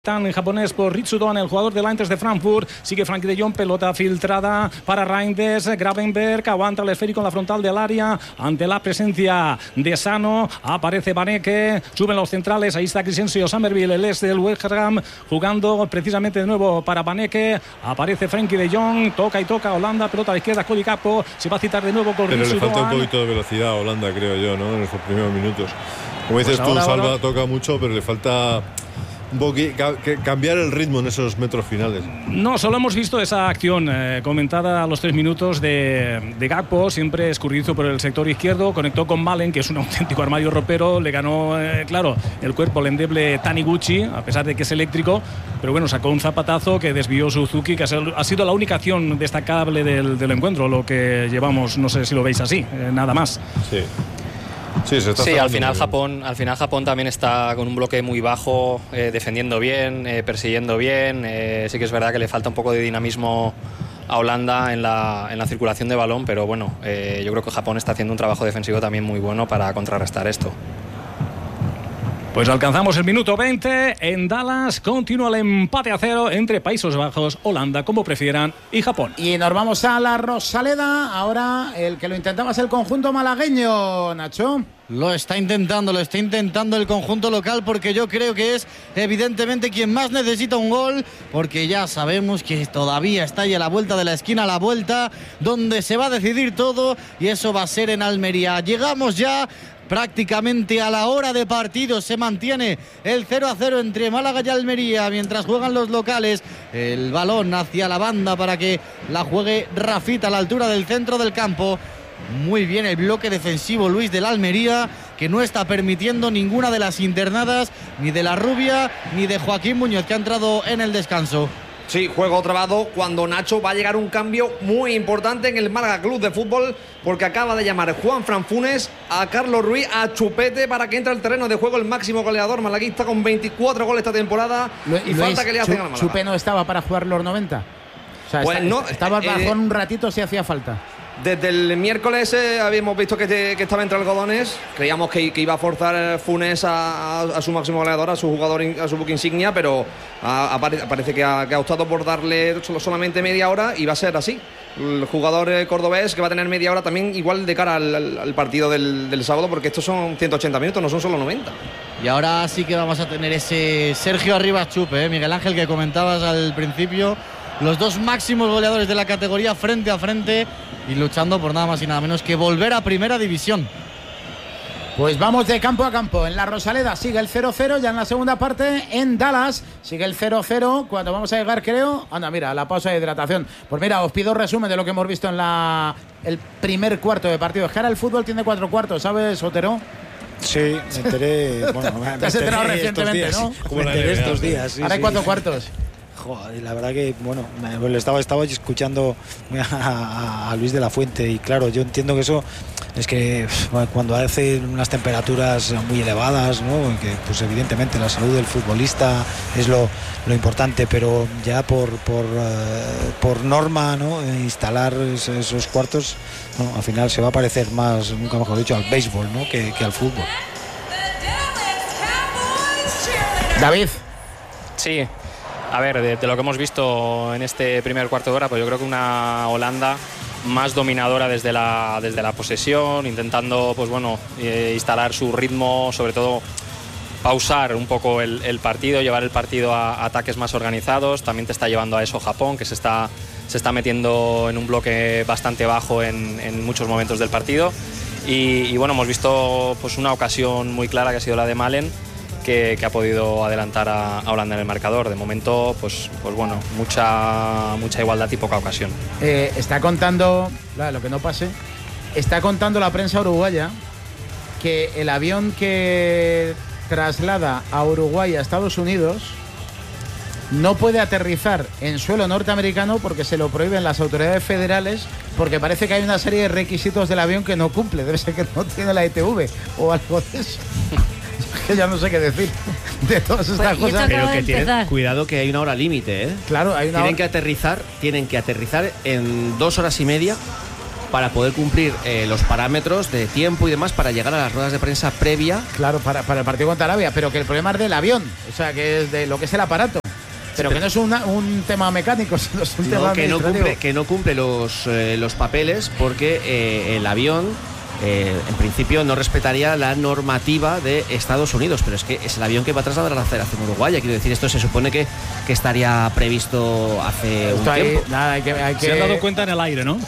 En japonés por Ritsudon, el jugador del Eintracht de Frankfurt. Sigue Frankie de Jong, pelota filtrada para Reinders. Gravenberg aguanta el esférico en la frontal del área ante la presencia de Sano. Aparece Baneke, suben los centrales. Ahí está Crescencio Summerville, el ex del West Ham, jugando precisamente de nuevo para Baneke. Aparece Frankie de Jong, toca Holanda, pelota a la izquierda, Cody Gakpo. Se va a citar de nuevo con Pero Ritsudon. le falta un poquito de velocidad a Holanda, creo yo, ¿no? En esos primeros minutos. Como dices tú, Salva toca mucho, pero le falta un poquito cambiar el ritmo en esos metros finales. No, solo hemos visto esa acción comentada a los 3 minutos de Gakpo, siempre escurridizo por el sector izquierdo, conectó con Malen, que es un auténtico armario ropero, le ganó, claro, el cuerpo al endeble Taniguchi, a pesar de que es eléctrico, pero bueno, sacó un zapatazo que desvió Suzuki, que ha sido la única acción destacable del encuentro, lo que llevamos, no sé si lo veis así, nada más. Sí. Sí, al final Japón también está con un bloque muy bajo, defendiendo bien, persiguiendo bien. Sí que es verdad que le falta un poco de dinamismo a Holanda en la circulación de balón, pero bueno, yo creo que Japón está haciendo un trabajo defensivo también muy bueno para contrarrestar esto. Pues alcanzamos el minuto 20 en Dallas. Continúa el empate a 0 entre Países Bajos, Holanda, como prefieran, y Japón. Y nos vamos a la Rosaleda. Ahora el que lo intentaba es el conjunto malagueño, Nacho. Lo está intentando el conjunto local, porque yo creo que es evidentemente quien más necesita un gol, porque ya sabemos que todavía está ahí a la vuelta de la esquina, a la vuelta donde se va a decidir todo, y eso va a ser en Almería. Llegamos ya prácticamente a la hora de partido, se mantiene el 0-0 entre Málaga y Almería mientras juegan los locales. El balón hacia la banda para que la juegue Rafita a la altura del centro del campo. Muy bien el bloque defensivo, Luis, de la Almería, que no está permitiendo ninguna de las internadas, ni de la Rubia ni de Joaquín Muñoz, que ha entrado en el descanso. Sí, juego trabado cuando Nacho va a llegar un cambio muy importante en el Málaga Club de Fútbol, porque acaba de llamar Juanfran Funes a Carlos Ruiz, a Chupete, para que entre al terreno de juego el máximo goleador malaguista con 24 goles esta temporada. Y falta que le hacen a la Málaga. ¿Chupé no estaba para jugar los 90? O sea, pues estaba bajón un ratito si hacía falta. Desde el miércoles habíamos visto que estaba entre algodones. Creíamos que iba a forzar Funes a su máximo goleador, a su jugador, a su buque insignia, pero parece que ha optado por darle solamente media hora, y va a ser así. El jugador cordobés, que va a tener media hora también, igual de cara al partido del sábado, porque estos son 180 minutos, no son solo 90. Y ahora sí que vamos a tener ese Sergio Arribas Chupe, Miguel Ángel, que comentabas al principio. Los dos máximos goleadores de la categoría frente a frente y luchando por nada más y nada menos que volver a Primera División. Pues vamos de campo a campo. En la Rosaleda sigue el 0-0, ya en la segunda parte. En Dallas sigue el 0-0. Cuando vamos a llegar, creo... Anda, mira, la pausa de hidratación. Pues mira, os pido resumen de lo que hemos visto en el primer cuarto de partido. Es que ahora el fútbol tiene 4 cuartos, ¿sabes, Otero? Sí, me enteré... Bueno, te has enterado recientemente, ¿no? Me enteré estos días. Sí, ahora hay 4 cuartos. Joder, la verdad que, bueno, le estaba escuchando a Luis de la Fuente, y claro, yo entiendo que eso es que cuando hace unas temperaturas muy elevadas, ¿no? Que pues evidentemente la salud del futbolista es lo importante, pero ya por norma, ¿no? Instalar esos cuartos, bueno, al final se va a parecer más, nunca mejor dicho, al béisbol, ¿no? que al fútbol. David. Sí. A ver, de lo que hemos visto en este primer cuarto de hora, pues yo creo que una Holanda más dominadora desde la posesión, intentando, pues bueno, instalar su ritmo, sobre todo pausar un poco el partido, llevar el partido a ataques más organizados. También te está llevando a eso Japón, que se está metiendo en un bloque bastante bajo en muchos momentos del partido. Y bueno, hemos visto pues una ocasión muy clara, que ha sido la de Malen, que ha podido adelantar a Holanda en el marcador. De momento, pues bueno, mucha igualdad y poca ocasión. Está contando, claro, lo que no pase, está contando la prensa uruguaya que el avión que traslada a Uruguay a Estados Unidos no puede aterrizar en suelo norteamericano porque se lo prohíben las autoridades federales, porque parece que hay una serie de requisitos del avión que no cumple. Debe ser que no tiene la ITV o algo de eso. Que ya no sé qué decir de todas estas cosas. Pero que tienen cuidado, que hay una hora límite, ¿eh? Claro, hay una tienen que aterrizar en 2 horas y media para poder cumplir los parámetros de tiempo y demás para llegar a las ruedas de prensa previa. Claro, para el partido contra Arabia, pero que el problema es del avión, o sea, que es de lo que es el aparato. Pero que no es un tema mecánico, sino es un tema administrativo. Que no cumple los papeles porque el avión en principio no respetaría la normativa de Estados Unidos, pero es que es el avión que va a trasladar a la Federación Uruguaya. Quiero decir, esto se supone que estaría previsto hace un tiempo. Nada, hay que... Se han dado cuenta en el aire, ¿no?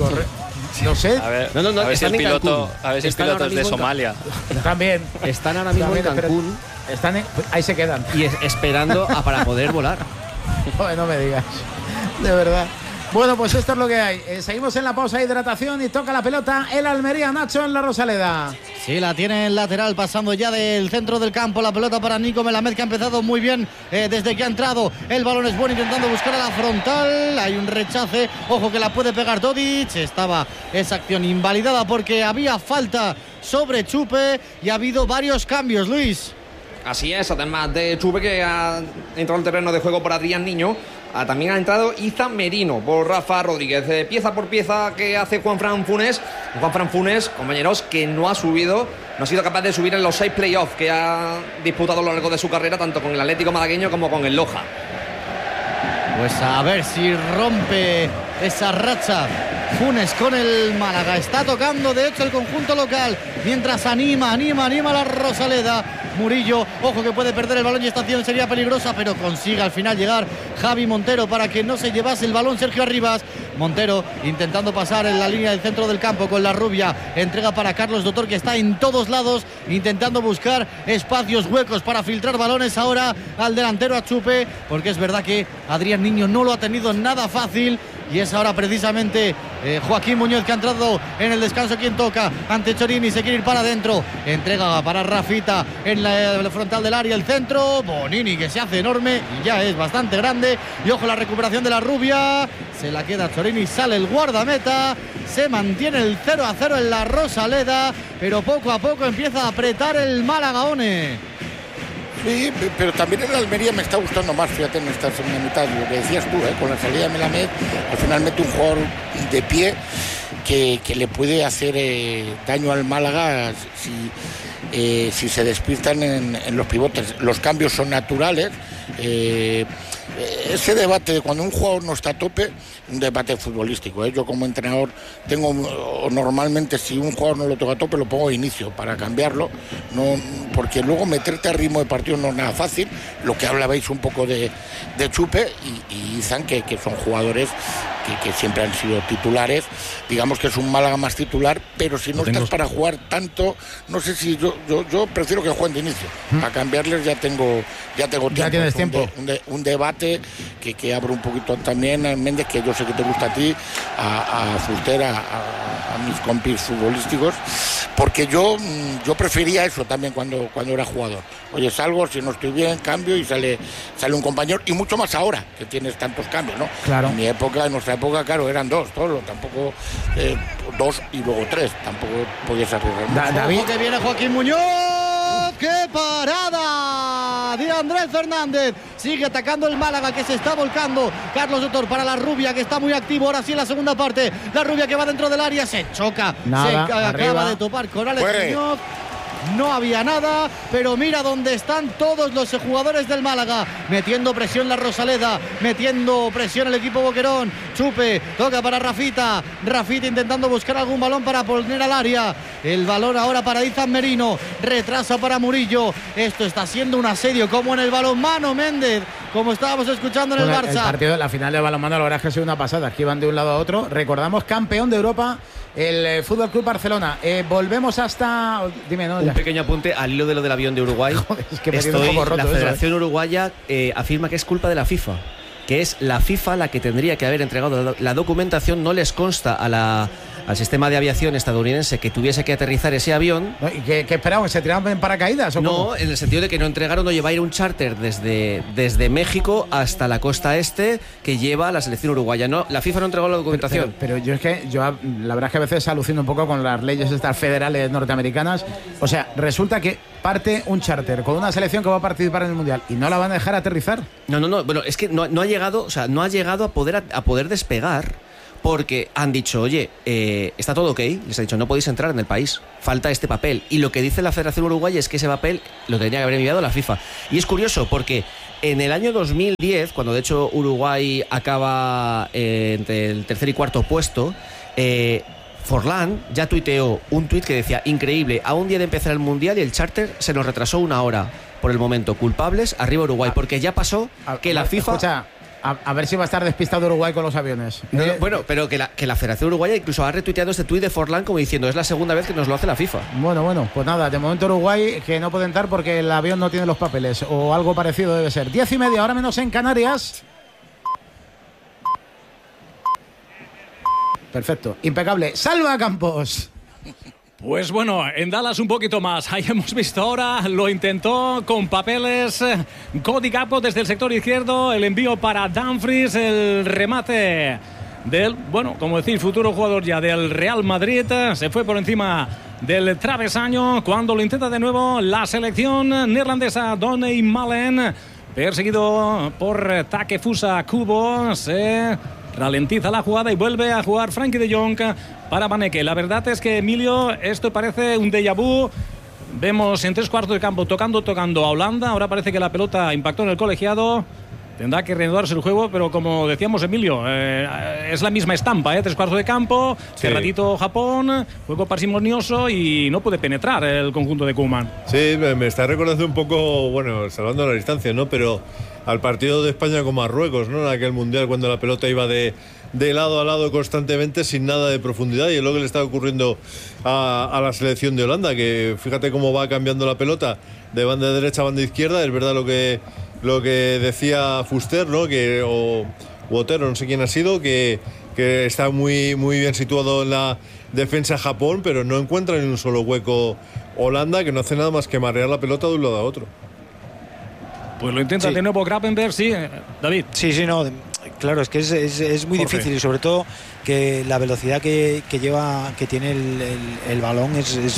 No sé. A ver, no, a ver si el piloto es de Somalia. También. Están ahora mismo en Cancún. Ahí se quedan. Y esperando para poder volar. Joder, no me digas. De verdad. Bueno, pues esto es lo que hay. Seguimos en la pausa de hidratación y toca la pelota el Almería, Nacho, en la Rosaleda. Sí, la tiene el lateral, pasando ya del centro del campo. La pelota para Nico Melamed, que ha empezado muy bien desde que ha entrado. El balón es bueno, intentando buscar a la frontal. Hay un rechace. Ojo que la puede pegar Todic. Estaba esa acción invalidada porque había falta sobre Chupe y ha habido varios cambios, Luis. Así es, además de Chupe, que ha entrado al terreno de juego por Adrián Niño, también ha entrado Izan Merino por Rafa Rodríguez. Pieza por pieza que hace Juanfran Funes. Juanfran Funes, compañeros, que no ha sido capaz de subir en los 6 playoffs que ha disputado a lo largo de su carrera, tanto con el Atlético Malagueño como con el Loja. Pues a ver si rompe esa racha Funes con el Málaga. Está tocando de hecho el conjunto local, mientras anima la Rosaleda. Murillo, ojo que puede perder el balón y esta acción sería peligrosa, pero consigue al final llegar Javi Montero para que no se llevase el balón Sergio Arribas. Montero intentando pasar en la línea del centro del campo con la rubia, entrega para Carlos Dotor, que está en todos lados intentando buscar espacios huecos para filtrar balones ahora al delantero, a Chupe, porque es verdad que Adrián Niño no lo ha tenido nada fácil. Y es ahora precisamente Joaquín Muñoz, que ha entrado en el descanso, quien toca ante Chorini, se quiere ir para adentro, entrega para Rafita en la frontal del área, el centro, Bonini, que se hace enorme y ya es bastante grande, y ojo la recuperación de la rubia, se la queda Chorini, sale el guardameta, se mantiene el 0-0 en la Rosaleda, pero poco a poco empieza a apretar el Malagaone. Sí, pero también el Almería me está gustando más, fíjate, en esta segunda mitad, lo que decías tú, con la salida de Melamed, al final mete un jugador de pie que le puede hacer daño al Málaga si se despiertan en los pivotes. Los cambios son naturales. Ese debate de cuando un jugador no está a tope, un debate futbolístico. Yo como entrenador tengo normalmente, si un jugador no lo toca a tope, lo pongo de inicio para cambiarlo, no, porque luego meterte a ritmo de partido no es nada fácil. Lo que hablabais un poco de Chupe y Izan, que son jugadores que siempre han sido titulares. Digamos que es un Málaga más titular, pero si no estás para jugar tanto, no sé si yo prefiero que jueguen de inicio. Para cambiarles ya tengo tiempo. Ya tienes tiempo. Un debate que abro un poquito también, Méndez, que yo sé que te gusta a ti, a Fuster, a mis compis futbolísticos, porque yo prefería eso también cuando era jugador. Oye, salgo, si no estoy bien, cambio y sale un compañero, y mucho más ahora que tienes tantos cambios, ¿no? Claro. En nuestra época, claro, eran dos, tampoco 2 y luego 3, tampoco podías arriesgar. David, que viene Joaquín Muñoz. ¡Qué parada de Andrés Fernández! Sigue atacando el Málaga, que se está volcando. Carlos Dotor para la rubia, que está muy activo. Ahora sí en la segunda parte. La rubia que va dentro del área, se choca. Acaba de topar con Alex Muñoz. No había nada, pero mira dónde están todos los jugadores del Málaga, metiendo presión la Rosaleda, metiendo presión el equipo Boquerón. Chupe, toca para Rafita intentando buscar algún balón para poner al área. El balón ahora para Izan Merino, retrasa para Murillo. Esto está siendo un asedio como en el balonmano, Méndez, como estábamos escuchando en el Barça. El partido, la final de balonmano, la verdad es que ha sido una pasada. Aquí van de un lado a otro. Recordamos, campeón de Europa, el Fútbol Club Barcelona. Volvemos hasta... Dime, ¿no? Un pequeño apunte al hilo de lo del avión de Uruguay. Joder, es que un poco roto la Federación Uruguaya afirma que es culpa de la FIFA, que es la FIFA la que tendría que haber entregado la documentación. No les consta al sistema de aviación estadounidense que tuviese que aterrizar ese avión. ¿Y qué esperaban? ¿Se tiraban en paracaídas o no, cómo? En el sentido de que no entregaron, no lleva a ir un charter desde México hasta la costa este que lleva a la selección uruguaya. No, la FIFA no entregó la documentación. Pero yo la verdad es que a veces alucino un poco con las leyes estas federales norteamericanas. O sea, resulta que parte un charter con una selección que va a participar en el Mundial y no la van a dejar aterrizar. No. Bueno, es que no ha llegado, o sea, no ha llegado a poder despegar. porque han dicho, oye, está todo ok, les ha dicho, no podéis entrar en el país, falta este papel. Y lo que dice la Federación Uruguaya es que ese papel lo tendría que haber enviado la FIFA. Y es curioso porque en el año 2010, cuando de hecho Uruguay acaba entre el tercer y cuarto puesto, Forlán ya tuiteó un tuit que decía: increíble, a un día de empezar el Mundial y el charter se nos retrasó 1 hora. Por el momento, culpables, arriba Uruguay, porque ya pasó que la FIFA... Escucha, a ver si va a estar despistado Uruguay con los aviones. No, bueno, pero que la Federación Uruguaya incluso ha retuiteado este tuit de Forlán como diciendo: es la segunda vez que nos lo hace la FIFA. Bueno, pues nada, de momento Uruguay que no puede entrar porque el avión no tiene los papeles, o algo parecido debe ser. 10:30, ahora menos en Canarias. Perfecto, impecable. ¡Salva Campos! Pues bueno, en Dallas un poquito más. Ahí hemos visto ahora, lo intentó con papeles Cody Gakpo desde el sector izquierdo, el envío para Dumfries, el remate del, bueno, como decir, futuro jugador ya del Real Madrid. Se fue por encima del travesaño cuando lo intenta de nuevo la selección neerlandesa. Donny Malen, perseguido por Takefusa Kubo, se ralentiza la jugada y vuelve a jugar Frenkie de Jong para Vaneke. La verdad es que, Emilio, esto parece un déjà vu. Vemos en 3/4 de campo tocando a Holanda. Ahora parece que la pelota impactó en el colegiado. Tendrá que reanudarse el juego, pero como decíamos, Emilio, es la misma estampa, 3/4 de campo, cerradito Japón, juego parsimonioso y no puede penetrar el conjunto de Koeman. Sí, me está recordando un poco, bueno, salvando la distancia, ¿no? Pero al partido de España con Marruecos, ¿no? En aquel mundial, cuando la pelota iba de lado a lado constantemente sin nada de profundidad, y es lo que le está ocurriendo a la selección de Holanda, que fíjate cómo va cambiando la pelota de banda derecha a banda izquierda. Es verdad lo que decía Fuster, ¿no? O Otero, no sé quién ha sido, que está muy, muy bien situado en la defensa Japón, pero no encuentra ni un solo hueco Holanda, que no hace nada más que marear la pelota de un lado a otro. Pues lo intenta de nuevo Gravenberch, sí, David. Sí, no, claro, es que es muy difícil, y sobre todo que la velocidad que tiene el balón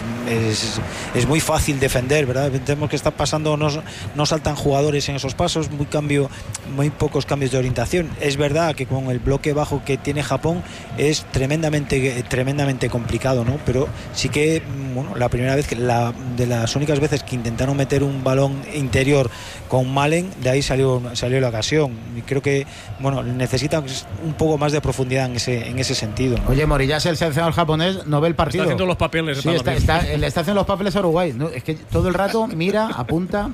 es muy fácil defender, ¿verdad? Tenemos que estar pasando, no saltan jugadores en esos pasos, muy pocos cambios de orientación. Es verdad que con el bloque bajo que tiene Japón es tremendamente complicado, ¿no? Pero sí que, bueno, la primera vez, de las únicas veces que intentaron meter un balón interior con Malen, de ahí salió la ocasión. Y creo que, bueno, necesitan un poco más de profundidad en ese sentido, ¿no? Oye, Morillas, el seleccionador japonés, no ve el partido. Está haciendo los papeles. Sí, le está haciendo los papeles a Uruguay, ¿no? Es que todo el rato mira, apunta.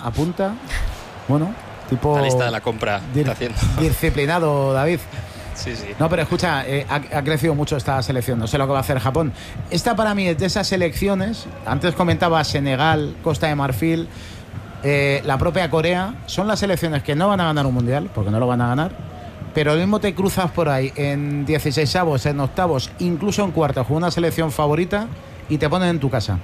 Bueno, tipo... La lista de la compra está haciendo. Disciplinado, David. Sí. No, pero escucha, ha crecido mucho esta selección. No sé lo que va a hacer Japón. Esta para mí es de esas selecciones. Antes comentaba Senegal, Costa de Marfil, la propia Corea. Son las selecciones que no van a ganar un mundial, porque no lo van a ganar. Pero lo mismo te cruzas por ahí en 16avos, en octavos, incluso en cuartos, con una selección favorita y te ponen en tu casa.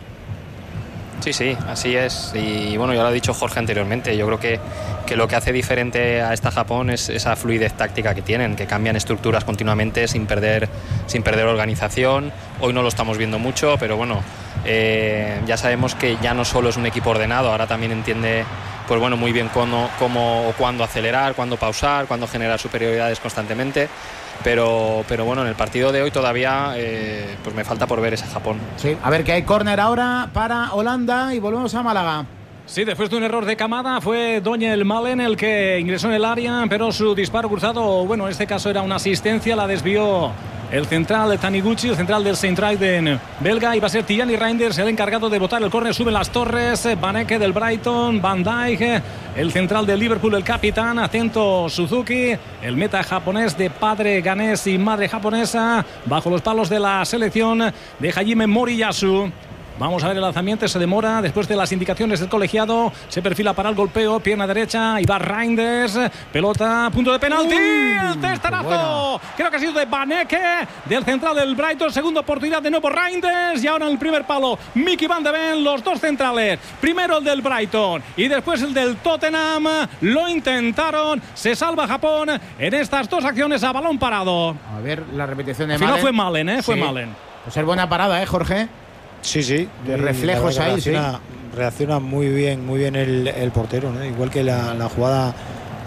Sí, así es. Y bueno, ya lo ha dicho Jorge anteriormente. Yo creo que lo que hace diferente a esta Japón es esa fluidez táctica que tienen, que cambian estructuras continuamente sin perder organización. Hoy no lo estamos viendo mucho, pero bueno, ya sabemos que ya no solo es un equipo ordenado, ahora también entiende, pues bueno, muy bien cómo o cuándo acelerar, cuándo pausar, cuándo generar superioridades constantemente. Pero bueno, en el partido de hoy todavía pues me falta por ver ese Japón. Sí, a ver, que hay córner ahora para Holanda y volvemos a Málaga. Sí, después de un error de Kamada fue Donny Malen el que ingresó en el área, pero su disparo cruzado, bueno, en este caso era una asistencia, la desvió el central de Taniguchi, el central del Saint-Truiden belga, y va a ser Tijani Reinders el encargado de botar el córner. Suben las torres, Vaneke del Brighton, Van Dijk, el central del Liverpool, el capitán, atento Suzuki, el meta japonés de padre ganés y madre japonesa, bajo los palos de la selección de Hajime Moriyasu. Vamos a ver el lanzamiento, se demora después de las indicaciones del colegiado, se perfila para el golpeo, pierna derecha, y va Reinders, pelota, punto de penalti, el testarazo, creo que ha sido de Vaneke, del central del Brighton, segunda oportunidad de nuevo Reinders, y ahora en el primer palo Mickey Van de Ven, los dos centrales, primero el del Brighton y después el del Tottenham, lo intentaron, se salva Japón en estas dos acciones a balón parado. A ver la repetición de Al final Malen. fue Malen, fue Sí. Malen. Pues es buena parada, Jorge. Sí. De reflejos ahí, reacciona muy bien el portero, ¿no? Igual que la jugada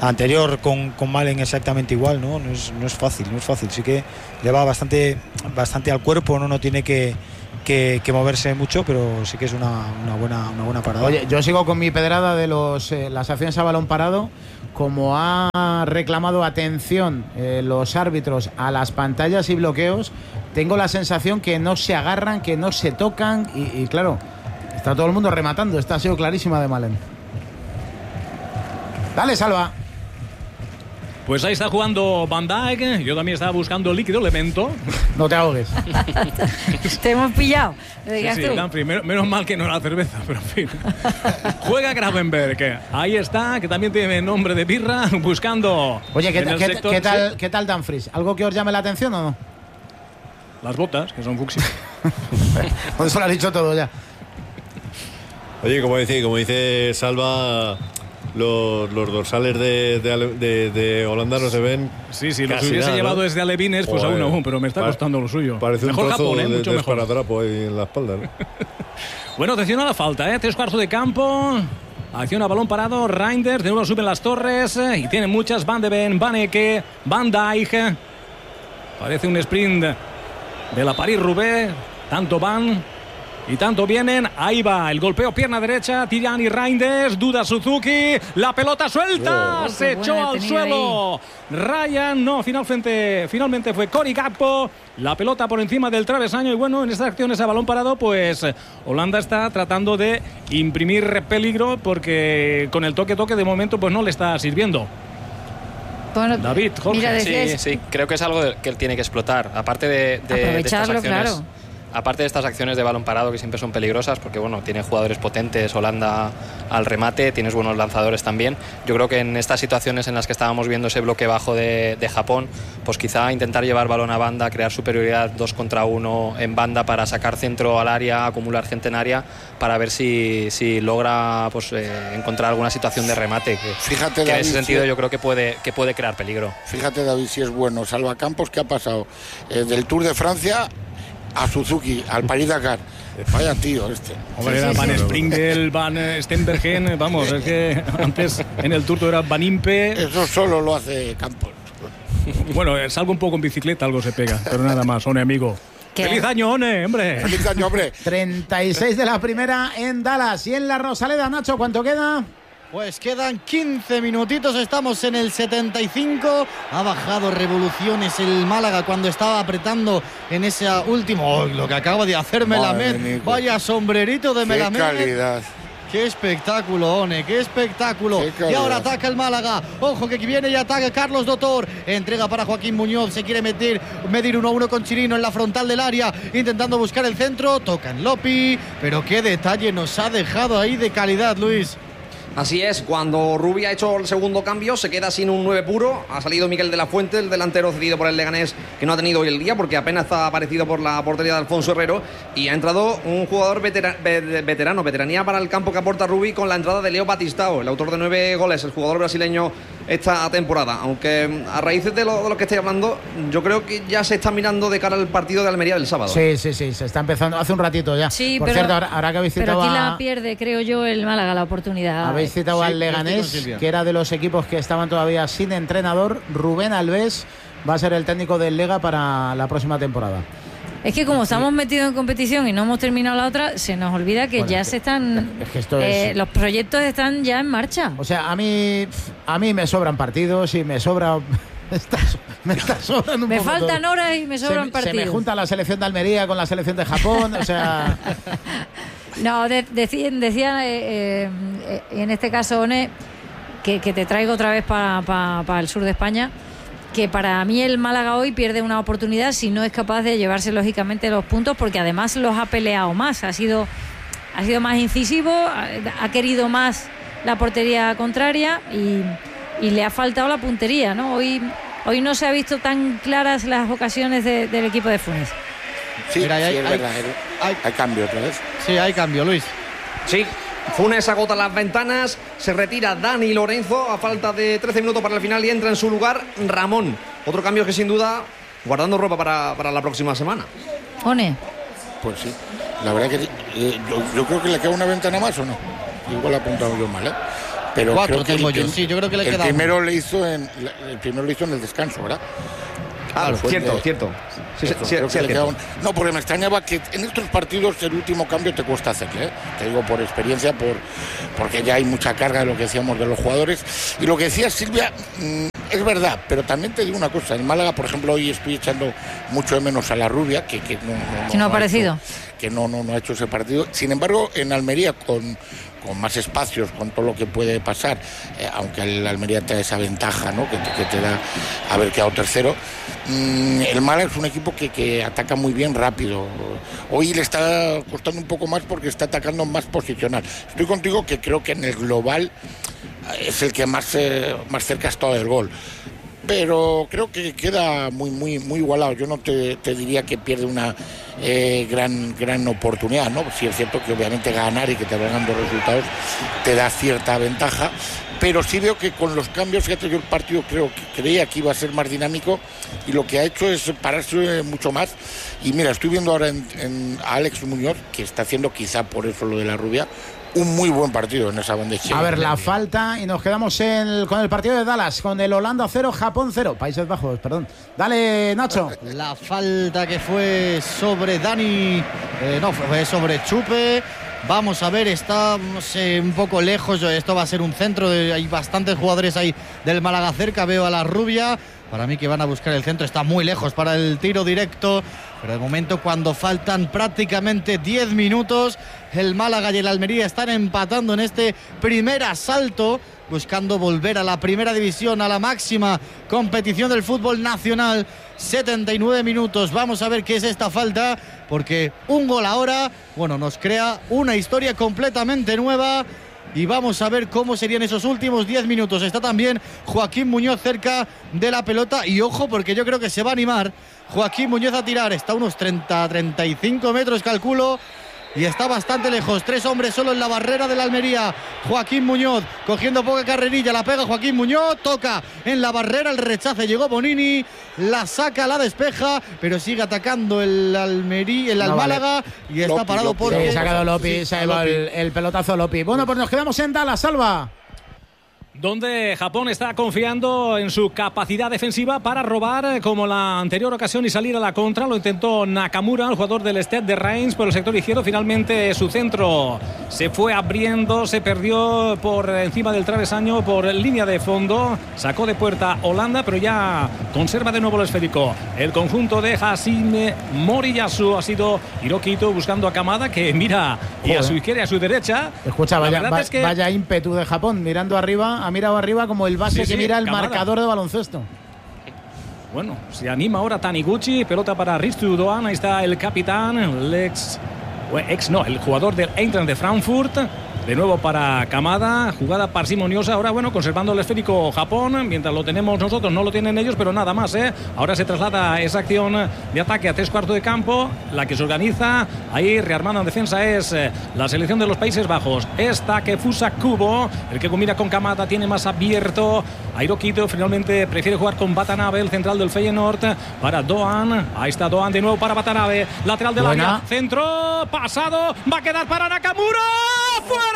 anterior con Malen exactamente igual, ¿no? No es fácil, sí que le va bastante al cuerpo, no tiene que moverse mucho, pero sí que es una buena parada. Oye, yo sigo con mi pedrada de las acciones a balón parado. Como ha reclamado atención los árbitros a las pantallas y bloqueos, tengo la sensación que no se agarran, que no se tocan y claro, está todo el mundo rematando. Esta ha sido clarísima de Malen. Dale, Salva. Pues ahí está jugando Van Dijk. Yo también estaba buscando líquido elemento. No te ahogues. Te hemos pillado. Sí, Danfri, menos mal que no era cerveza, pero en fin. Juega Gravenberg. Ahí está, que también tiene nombre de birra, buscando. Oye, ¿qué tal Danfries? ¿Algo que os llame la atención o no? Las botas, que son fucsia. Por eso lo has dicho todo ya. Oye, como dice Salva, los dorsales de Holanda no se ven. Sí, los hubiese llevado desde alevines, pues aún, pero me está costando lo suyo. Parece mejor un trozo Japón, mucho de mejor. esparadrapo ahí en la espalda, ¿no? Bueno, atención a la falta, 3/4 de campo. Acción a balón parado, Reinders, de nuevo suben las torres y tienen muchas. Van de Ven, Van Ecke, Van Dijk. Parece un sprint de la París-Roubaix. Tanto van y tanto vienen. Ahí va el golpeo, pierna derecha, Tirani Reinders, duda Suzuki, la pelota suelta, se echó al suelo. Ryan, no, finalmente fue Cory Gakpo. La pelota por encima del travesaño y bueno, en estas acciones a balón parado, pues Holanda está tratando de imprimir peligro porque con el toque de momento pues no le está sirviendo. Bueno, David, Jorge. Sí, creo que es algo que él tiene que explotar. Aparte de estas acciones, claro. Aparte de estas acciones de balón parado que siempre son peligrosas porque bueno, tiene jugadores potentes Holanda al remate, tienes buenos lanzadores también. Yo creo que en estas situaciones en las que estábamos viendo ese bloque bajo de Japón, pues quizá intentar llevar balón a banda, crear superioridad 2 contra 1 en banda para sacar centro al área, acumular gente en área para ver si logra pues encontrar alguna situación de remate Fíjate, que David, en ese sentido yo creo que puede crear peligro. Fíjate, David, si es bueno. Salva Campos, ¿qué ha pasado? Del Tour de Francia a Suzuki, al París-Dakar. Vaya tío este. Hombre, era Van Springel, Van Stenbergen, vamos, es que antes en el Tour era Van Impe. Eso solo lo hace Campos. Bueno, salgo un poco en bicicleta, algo se pega, pero nada más, One, amigo. ¿Qué? ¡Feliz año, One, hombre! ¡Feliz año, hombre! 36 de la primera en Dallas y en la Rosaleda, Nacho, ¿cuánto queda? Pues quedan 15 minutitos, estamos en el 75. Ha bajado revoluciones el Málaga cuando estaba apretando en ese último. ¡Oh, lo que acaba de hacer Melamed! Vaya sombrerito de Melamed. ¡Qué calidad! ¡Qué espectáculo, One! ¡Qué espectáculo! Y ahora ataca el Málaga. Ojo que viene y ataca Carlos Dotor. Entrega para Joaquín Muñoz. Se quiere medir 1-1 con Chirino en la frontal del área. Intentando buscar el centro. Toca en Lopi. Pero qué detalle nos ha dejado ahí de calidad, Luis. Así es, cuando Rubí ha hecho el segundo cambio se queda sin un 9 puro. Ha salido Miguel de la Fuente, el delantero cedido por el Leganés, que no ha tenido hoy el día porque apenas está aparecido por la portería de Alfonso Herrero, y ha entrado un jugador veteranía para el campo que aporta Rubí con la entrada de Leo Batistao, el autor de 9 goles, el jugador brasileño esta temporada. Aunque a raíz de lo que estoy hablando, yo creo que ya se está mirando de cara al partido de Almería del sábado. Sí, se está empezando hace un ratito ya. Sí, por pero, cierto, ahora que habéis citado pero aquí la pierde, creo yo, el Málaga la oportunidad. Habéis citado al Leganés, que era de los equipos que estaban todavía sin entrenador. Rubén Alves va a ser el técnico del Lega para la próxima temporada. Es que como estamos metidos en competición y no hemos terminado la otra, se nos olvida que ya se están... Es que esto es... los proyectos están ya en marcha. O sea, a mí me sobran partidos y me sobra... me está sobrando un me poco faltan todo. horas y me sobran partidos. Se me junta la selección de Almería con la selección de Japón, o sea... No, decía en este caso, One, que te traigo otra vez para el sur de España, que para mí el Málaga hoy pierde una oportunidad si no es capaz de llevarse lógicamente los puntos, porque además los ha peleado más, ha sido más incisivo, ha querido más la portería contraria y le ha faltado la puntería, ¿no? Hoy no se ha visto tan claras las ocasiones del equipo de Funes. Sí, Mira, es verdad. Hay cambio otra vez. Sí, hay cambio, Luis. Sí, Funes agota las ventanas, se retira Dani Lorenzo a falta de 13 minutos para el final y entra en su lugar Ramón. Otro cambio que sin duda, guardando ropa para la próxima semana. One. Pues sí, la verdad que yo creo que le queda una ventana más, ¿o no? Igual he apuntado yo mal, ¿eh? Pero 4 creo que tengo yo. Sí, yo creo que le queda el primero lo hizo en el descanso, ¿verdad? Ah, cierto. No, porque me extrañaba que en estos partidos el último cambio te cuesta hacerle, ¿eh? Te digo por experiencia, porque ya hay mucha carga de lo que decíamos de los jugadores. Y lo que decía Silvia es verdad, pero también te digo una cosa. En Málaga, por ejemplo, hoy estoy echando mucho de menos a la Rubia, que no ha aparecido. Que no ha hecho ese partido. Sin embargo, en Almería, con más espacios, con todo lo que puede pasar, aunque el Almería te da esa ventaja, ¿no? que te da haber quedado tercero. El Málaga es un equipo que ataca muy bien rápido. Hoy le está costando un poco más porque está atacando más posicional. Estoy contigo que creo que en el global es el que más cerca ha estado del gol. Pero creo que queda muy igualado. Yo no te diría que pierde una gran oportunidad, ¿no? Sí es cierto que obviamente ganar y que te vayan dando resultados te da cierta ventaja, pero sí veo que con los cambios, fíjate, yo el partido creía que iba a ser más dinámico y lo que ha hecho es pararse mucho más. Y mira, estoy viendo ahora a Alex Muñoz, que está haciendo quizá por eso lo de la Rubia, un muy buen partido en esa bandeja. A ver, la falta y nos quedamos con el partido de Dallas, con el Holanda 0, Japón 0, Países Bajos, perdón. Dale, Nacho. La falta que fue sobre Dani, fue sobre Chupe. Vamos a ver, está un poco lejos. Esto va a ser un centro. Hay bastantes jugadores ahí del Málaga cerca. Veo a la Rubia. Para mí que van a buscar el centro. Está muy lejos para el tiro directo. Pero de momento, cuando faltan prácticamente 10 minutos, el Málaga y el Almería están empatando en este primer asalto, buscando volver a la primera división, a la máxima competición del fútbol nacional. 79 minutos. Vamos a ver qué es esta falta, porque un gol ahora, nos crea una historia completamente nueva. Y vamos a ver cómo serían esos últimos 10 minutos. Está también Joaquín Muñoz cerca de la pelota. Y ojo, porque yo creo que se va a animar Joaquín Muñoz a tirar. Está a unos 35 metros, calculo. Y está bastante lejos. 3 hombres solo en la barrera de la Almería. Joaquín Muñoz cogiendo poca carrerilla. La pega Joaquín Muñoz. Toca en la barrera. El rechace llegó Bonini. La saca, la despeja. Pero sigue atacando el Almería, Málaga. Y está parado por... Sí, se ha quedado Lopi. Se ha llevado el pelotazo Lopi. Bueno, pues nos quedamos en Dallas, Salva. Donde Japón está confiando en su capacidad defensiva para robar como la anterior ocasión y salir a la contra. Lo intentó Nakamura, el jugador del Stade de Reims, por el sector izquierdo. Finalmente su centro se fue abriendo, se perdió por encima del travesaño, por línea de fondo. Sacó de puerta Holanda, pero ya conserva de nuevo el esférico. El conjunto de Hashime Moriyasu. Ha sido Hiroki Ito buscando a Kamada, que mira y a su izquierda y a su derecha. Escucha, vaya ímpetu de Japón, mirando arriba. Ha mirado arriba como el base que mira el marcador de baloncesto. Bueno, se anima ahora Taniguchi, pelota para Ristu Doan. Ahí está el capitán, el jugador del Eintracht de Frankfurt. De nuevo para Kamada, jugada parsimoniosa. Ahora, conservando el esférico Japón, mientras lo tenemos nosotros, no lo tienen ellos, pero nada más, ¿eh? Ahora se traslada esa acción de ataque a 3/4 de campo, la que se organiza ahí rearmando en defensa es la selección de los Países Bajos. Es Takefusa Kubo, el que combina con Kamada, tiene más abierto a Hiroki Ito. Finalmente prefiere jugar con Watanabe, el central del Feyenoord, para Doan. Ahí está Doan de nuevo para Watanabe, lateral del área, centro, pasado, va a quedar para Nakamura. ¡Fuera!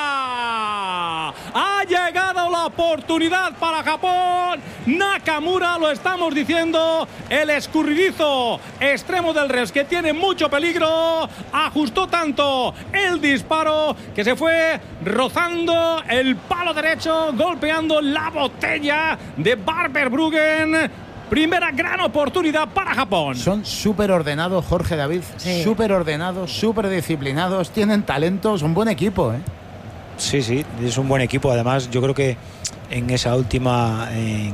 Ha llegado la oportunidad para Japón. Nakamura, lo estamos diciendo, el escurridizo extremo del Res, que tiene mucho peligro. Ajustó tanto el disparo que se fue rozando el palo derecho, golpeando la botella de Barberbruggen. Primera gran oportunidad para Japón. Son súper ordenados, Jorge David. Sí. Súper ordenados, súper disciplinados. Tienen talento, son un buen equipo, ¿eh? Sí, es un buen equipo. Además, yo creo que en esa última... En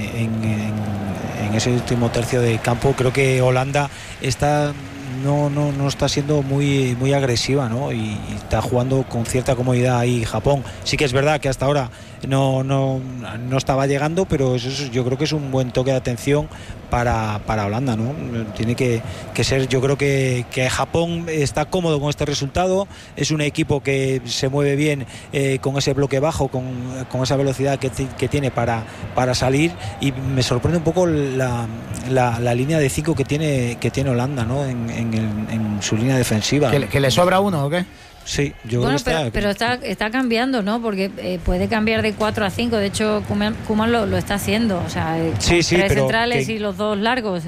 ese último tercio de campo, creo que Holanda está... No está siendo muy agresiva, ¿no? Y está jugando con cierta comodidad ahí Japón. Sí que es verdad que hasta ahora no estaba llegando, pero eso yo creo que es un buen toque de atención para Holanda, ¿no? Tiene que ser, yo creo que Japón está cómodo con este resultado. Es un equipo que se mueve bien con ese bloque bajo, con esa velocidad que tiene para salir, y me sorprende un poco la línea de 5 que tiene Holanda, ¿no? En su línea defensiva. ¿Que le sobra uno o qué? Sí, yo bueno, creo que pero está cambiando, ¿no? Porque puede cambiar de 4 a 5. De hecho, Koeman lo está haciendo. O sea, sí, con 3 centrales que, y los 2 largos.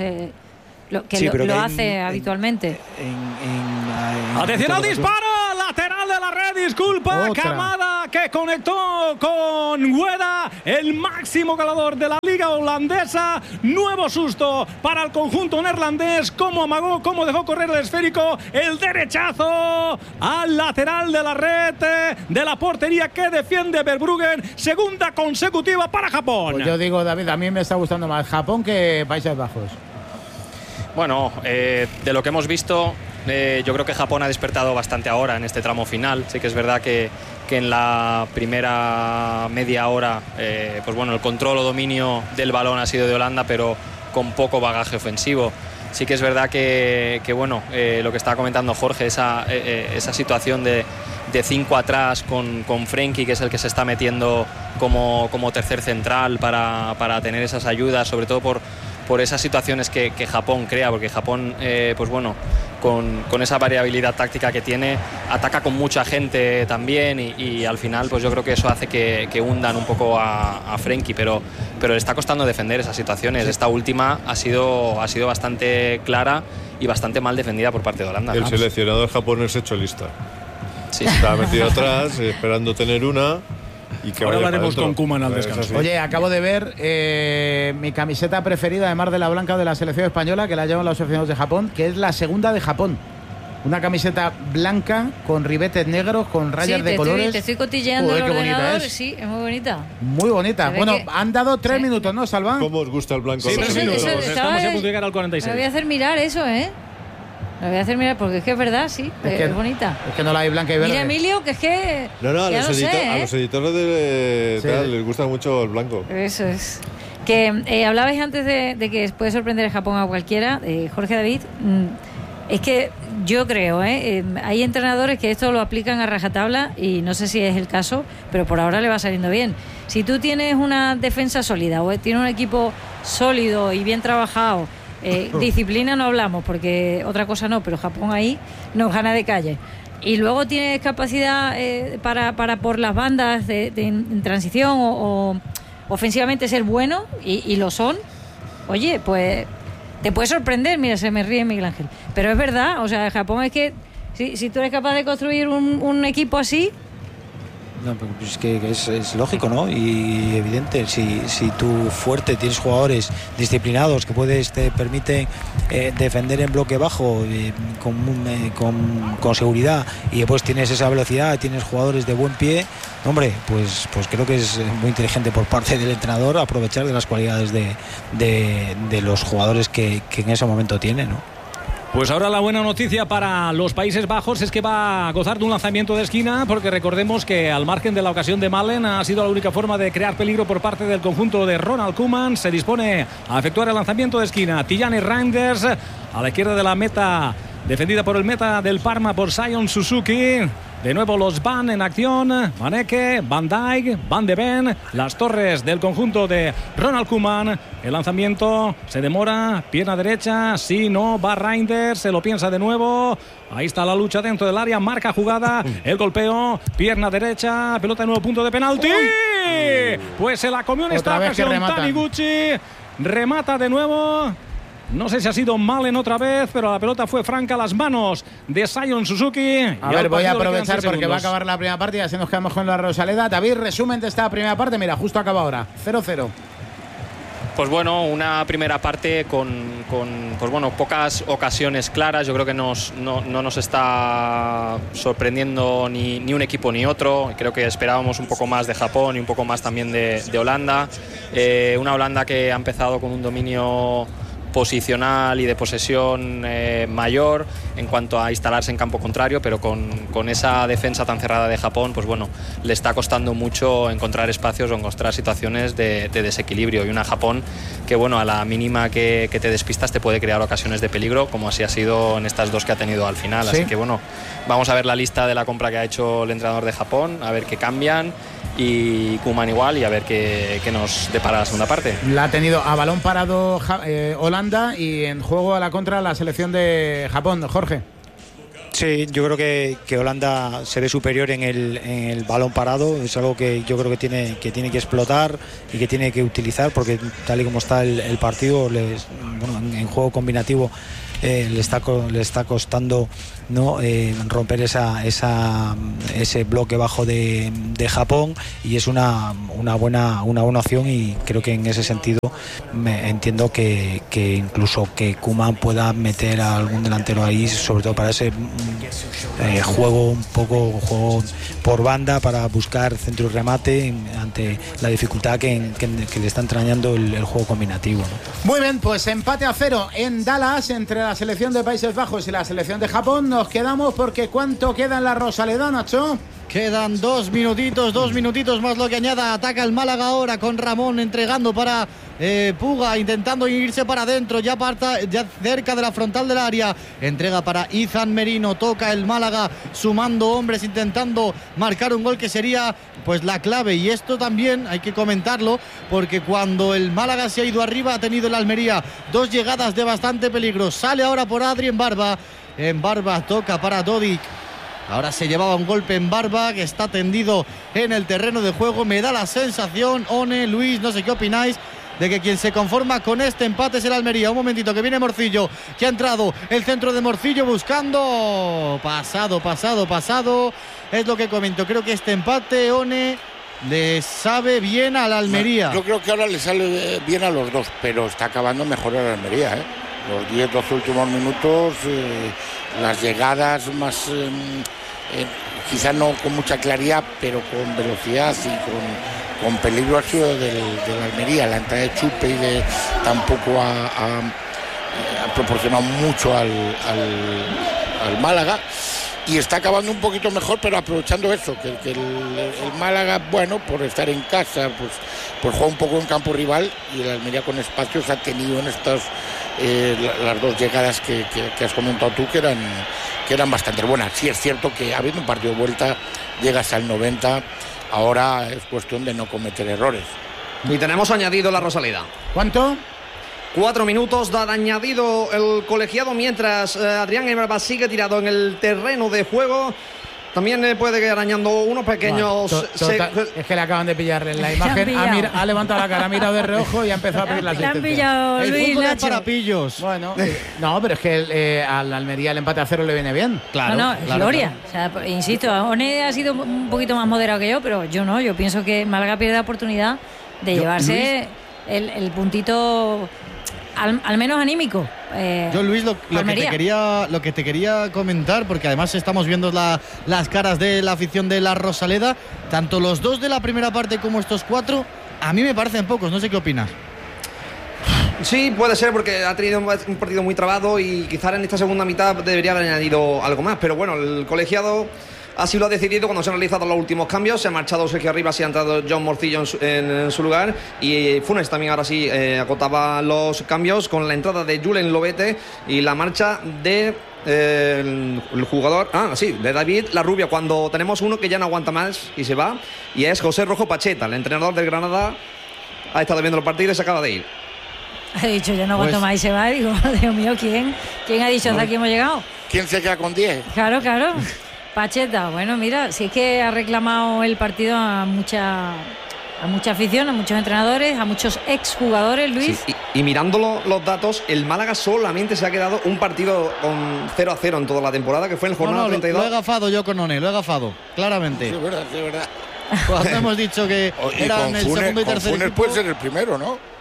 Lo hace habitualmente. Atención al disparo, lateral de la red, disculpa, Kamada, que conectó con Gueda, el máximo goleador de la liga holandesa. Nuevo susto para el conjunto neerlandés, cómo amagó, cómo dejó correr el esférico, el derechazo al lateral de la red de la portería que defiende Verbruggen, segunda consecutiva para Japón. Pues yo digo, David, a mí me está gustando más Japón que Países Bajos. Bueno, de lo que hemos visto, yo creo que Japón ha despertado bastante ahora en este tramo final. Sí que es verdad que en la primera media hora, pues bueno, el control o dominio del balón ha sido de Holanda, pero con poco bagaje ofensivo. Sí que es verdad que bueno, lo que estaba comentando Jorge, esa situación de 5 atrás con Frenkie, que es el que se está metiendo como tercer central para tener esas ayudas, sobre todo por esas situaciones que Japón crea, porque Japón, pues bueno, con esa variabilidad táctica que tiene, ataca con mucha gente también y al final pues yo creo que eso hace que hundan un poco a Frenkie, pero le está costando defender esas situaciones. Esta última ha sido bastante clara y bastante mal defendida por parte de Holanda. El seleccionador japonés hecho lista. Sí. Está metido atrás, esperando tener una. Y que ahora hablaremos con Koeman al descanso. Oye, acabo de ver mi camiseta preferida, además de la blanca de la selección española, que la llevan los aficionados de Japón, que es la segunda de Japón. Una camiseta blanca con ribetes negros, con rayas de colores. Te estoy cotilleando el ordenador. Sí, es muy bonita. Muy bonita. Bueno, han dado 3 minutos, ¿no, Salva? ¿Cómo os gusta el blanco? Sí, 3 minutos. Estamos a punto de llegar al 46. Me voy a hacer mirar eso, Me voy a hacer mirar porque es que es verdad, sí, es bonita. Es que no la hay blanca y verde. Mira, Emilio, que es que. No, a los editores les gusta mucho el blanco. Eso es. Que hablabais antes de que puede sorprender a Japón a cualquiera, Jorge, David. Es que yo creo, hay entrenadores que esto lo aplican a rajatabla y no sé si es el caso, pero por ahora le va saliendo bien. Si tú tienes una defensa sólida o tienes un equipo sólido y bien trabajado, disciplina no hablamos porque otra cosa no, pero Japón ahí nos gana de calle. Y luego tienes capacidad para por las bandas en transición o ofensivamente ser bueno y lo son. Oye, pues te puede sorprender. Mira, se me ríe Miguel Ángel, pero es verdad. O sea, Japón es que si tú eres capaz de construir un equipo así. No, pues es que es lógico, ¿no? Y evidente, si tú fuerte tienes jugadores disciplinados que te permiten defender en bloque bajo con seguridad, y después tienes esa velocidad, tienes jugadores de buen pie, hombre, pues creo que es muy inteligente por parte del entrenador aprovechar de las cualidades de los jugadores que en ese momento tiene, ¿no? Pues ahora la buena noticia para los Países Bajos es que va a gozar de un lanzamiento de esquina, porque recordemos que al margen de la ocasión de Malen ha sido la única forma de crear peligro por parte del conjunto de Ronald Koeman. Se dispone a efectuar el lanzamiento de esquina. Tijani Reinders a la izquierda de la meta, defendida por el meta del Parma por Sion Suzuki. De nuevo los Van en acción, Maneke, Van Dijk, Van de Ven, las torres del conjunto de Ronald Koeman. El lanzamiento se demora, pierna derecha, sí, no, va Reinders, se lo piensa de nuevo. Ahí está la lucha dentro del área, marca jugada, el golpeo, pierna derecha, pelota de nuevo, punto de penalti. Pues se la comió en esta ocasión Taniguchi, remata de nuevo. No sé si ha sido Malen otra vez, pero la pelota fue franca a las manos de Sion Suzuki. A ver, voy a aprovechar porque va a acabar la primera parte y así nos quedamos con la Rosaleda. David, resumen de esta primera parte. Mira, justo acaba ahora. 0-0. Pues bueno, una primera parte con pues bueno, pocas ocasiones claras. Yo creo que no nos está sorprendiendo ni un equipo ni otro. Creo que esperábamos un poco más de Japón y un poco más también de Holanda. Una Holanda que ha empezado con un dominio posicional y de posesión mayor en cuanto a instalarse en campo contrario, pero con esa defensa tan cerrada de Japón, pues bueno, le está costando mucho encontrar espacios o encontrar situaciones de desequilibrio, y una Japón que bueno, a la mínima que te despistas te puede crear ocasiones de peligro, como así ha sido en estas dos que ha tenido al final. ¿Sí? Así que bueno, vamos a ver la lista de la compra que ha hecho el entrenador de Japón, a ver qué cambian, y Koeman igual, y a ver qué nos depara la segunda parte. La ha tenido a balón parado Holanda y en juego a la contra la selección de Japón. Jorge. Sí, yo creo que Holanda se ve superior en el balón parado. Es algo que yo creo que tiene que explotar y que tiene que utilizar, porque tal y como está el partido, en juego combinativo le está costando, ¿no?, romper ese bloque bajo de Japón, y es una buena opción, y creo que en ese sentido entiendo que incluso que Koeman pueda meter a algún delantero ahí, sobre todo para ese juego por banda, para buscar centro y remate ante la dificultad que le está entrañando el juego combinativo, ¿no? Muy bien, pues empate a 0 en Dallas entre la selección de Países Bajos y la selección de Japón. Nos quedamos porque ¿cuánto queda en la Rosaleda, Nacho? Quedan 2 minutitos más lo que añada. Ataca el Málaga ahora con Ramón entregando para Puga, intentando irse para adentro, ya cerca de la frontal del área. Entrega para Izan Merino, toca el Málaga sumando hombres, intentando marcar un gol que sería pues la clave. Y esto también hay que comentarlo, porque cuando el Málaga se ha ido arriba ha tenido el Almería 2 llegadas de bastante peligro. Sale ahora por Adri en Barba, toca para Dodik. Ahora se llevaba un golpe en Barba, que está tendido en el terreno de juego. Me da la sensación, One, Luis, no sé qué opináis, de que quien se conforma con este empate es el Almería. Un momentito, que viene Morcillo, que ha entrado el centro de Morcillo buscando. Pasado. Es lo que comento. Creo que este empate, One, le sabe bien al Almería. Yo creo que ahora le sale bien a los dos, pero está acabando mejor el Almería, ¿eh? Los 10-12 últimos minutos, las llegadas más... quizá no con mucha claridad, pero con velocidad y con peligro ha sido del Almería. La entrada de Chupe tampoco ha proporcionado mucho al Málaga, y está acabando un poquito mejor, pero aprovechando eso, que el Málaga, bueno, por estar en casa, pues juega un poco en campo rival, y el Almería con espacios ha tenido en estas las 2 llegadas que has comentado tú, que eran bastante buenas. Sí es cierto que habiendo un partido de vuelta llegas al 90, ahora es cuestión de no cometer errores. Y tenemos añadido la Rosaleda. ¿Cuánto? 4 minutos da añadido el colegiado, mientras Adrián Emerba sigue tirado en el terreno de juego. También puede quedar arañando unos pequeños... Es que le acaban de pillar en la imagen. Ha levantado la cara, ha mirado de reojo y ha empezado a pedir la asistencia. Le han pillado, el Luis, fútbol Nacho. es para pillos. Bueno, no, pero es que al Almería el empate a 0 le viene bien. Claro, No, claro, Gloria. Claro. O sea, insisto, One ha sido un poquito más moderado que yo, pero yo no. Yo pienso que Málaga pierde la oportunidad de llevarse el puntito... Al menos anímico. Yo, Luis, lo que te quería comentar, porque además estamos viendo las caras de la afición de la Rosaleda, tanto los 2 de la primera parte como estos 4, a mí me parecen pocos. No sé qué opinas. Sí, puede ser, porque ha tenido un partido muy trabado y quizás en esta segunda mitad debería haber añadido algo más, pero bueno, el colegiado así lo ha decidido cuando se han realizado los últimos cambios. Se ha marchado Sergio Arribas y ha entrado John Morcillo en su lugar, y Funes también ahora sí acotaba los cambios con la entrada de Julen Lobete y la marcha de el jugador, de David Larrubia, cuando tenemos uno que ya no aguanta más y se va, y es José Rojo Pacheta, el entrenador del Granada. Ha estado viendo el partido y se acaba de ir. Ha dicho, ya no aguanto más y se va. Digo, Dios mío, ¿quién ha dicho hasta aquí hemos llegado? ¿Quién se queda con 10? Claro. Pacheta, bueno, mira, si es que ha reclamado el partido a mucha afición, a muchos entrenadores, a muchos exjugadores, Luis. Sí, y mirando los datos, el Málaga solamente se ha quedado un partido con 0-0 en toda la temporada, que fue en el jornada 32. Lo he gafado yo con One, claramente. Sí, es verdad. Cuando hemos dicho que eran el segundo y tercer Funes equipo. puede ser el primero, ¿no?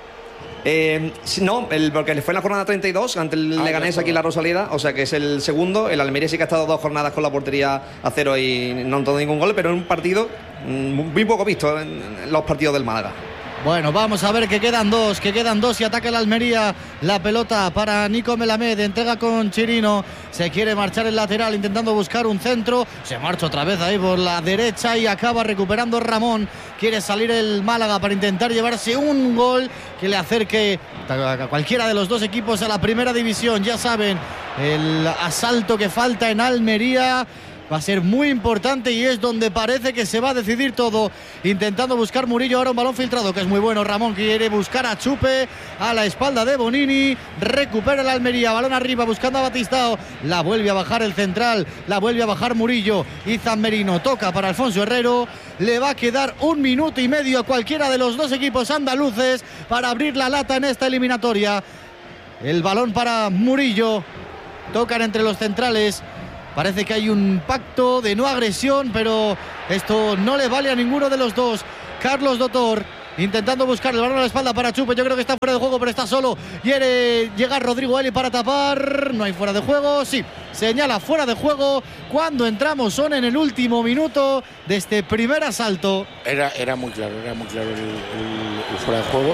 No, porque fue en la jornada 32 ante el Leganés aquí en la Rosaleda, o sea que es el segundo. El Almería sí que ha estado 2 jornadas con la portería a 0 y no han tomado ningún gol, pero en un partido muy poco visto en los partidos del Málaga. Bueno, vamos a ver que quedan dos y ataca el Almería. La pelota para Nico Melamed, entrega con Chirino, se quiere marchar el lateral intentando buscar un centro, se marcha otra vez ahí por la derecha y acaba recuperando Ramón. Quiere salir el Málaga para intentar llevarse un gol que le acerque a cualquiera de los dos equipos a la primera división. Ya saben, el asalto que falta en Almería. va a ser muy importante y es donde parece que se va a decidir todo. Intentando buscar Murillo, ahora un balón filtrado que es muy bueno. Ramón quiere buscar a Chupe a la espalda de Bonini, recupera el Almería, balón arriba buscando a Batistao, la vuelve a bajar el central, la vuelve a bajar Murillo. Izan Merino toca para Alfonso Herrero. Le va a quedar 1 minuto y medio a cualquiera de los dos equipos andaluces para abrir la lata en esta eliminatoria. El balón para Murillo, tocan entre los centrales. Parece que hay un pacto de no agresión, pero esto no le vale a ninguno de los dos. Carlos Dotor intentando buscar el balón a la espalda para Chupe. Yo creo que está fuera de juego, pero está solo. Quiere llegar Rodrigo Eli para tapar. No hay fuera de juego. Sí, señala fuera de juego cuando entramos son en el último minuto de este primer asalto. Era muy claro, el fuera de juego.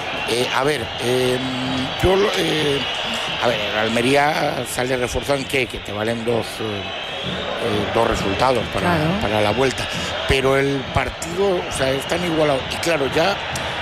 El Almería sale reforzado en que te valen dos resultados para la vuelta, pero el partido, o sea, es tan igualado y claro, ya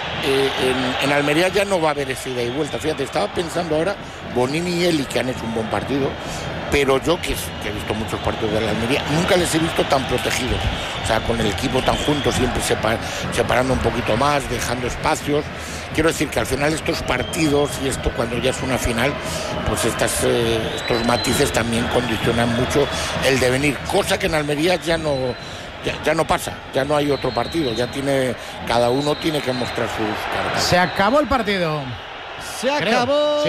en Almería ya no va a haber esa ida y vuelta. Fíjate, estaba pensando ahora Bonini y Eli, que han hecho un buen partido, pero yo que he visto muchos partidos de la Almería, nunca les he visto tan protegidos, o sea, con el equipo tan juntos, siempre separando un poquito más, dejando espacios. Quiero decir que al final estos partidos y esto cuando ya es una final, pues estos matices también condicionan mucho el devenir, cosa que en Almería ya no pasa, ya no hay otro partido, cada uno tiene que mostrar sus cartas. Se acabó el partido. Se acabó.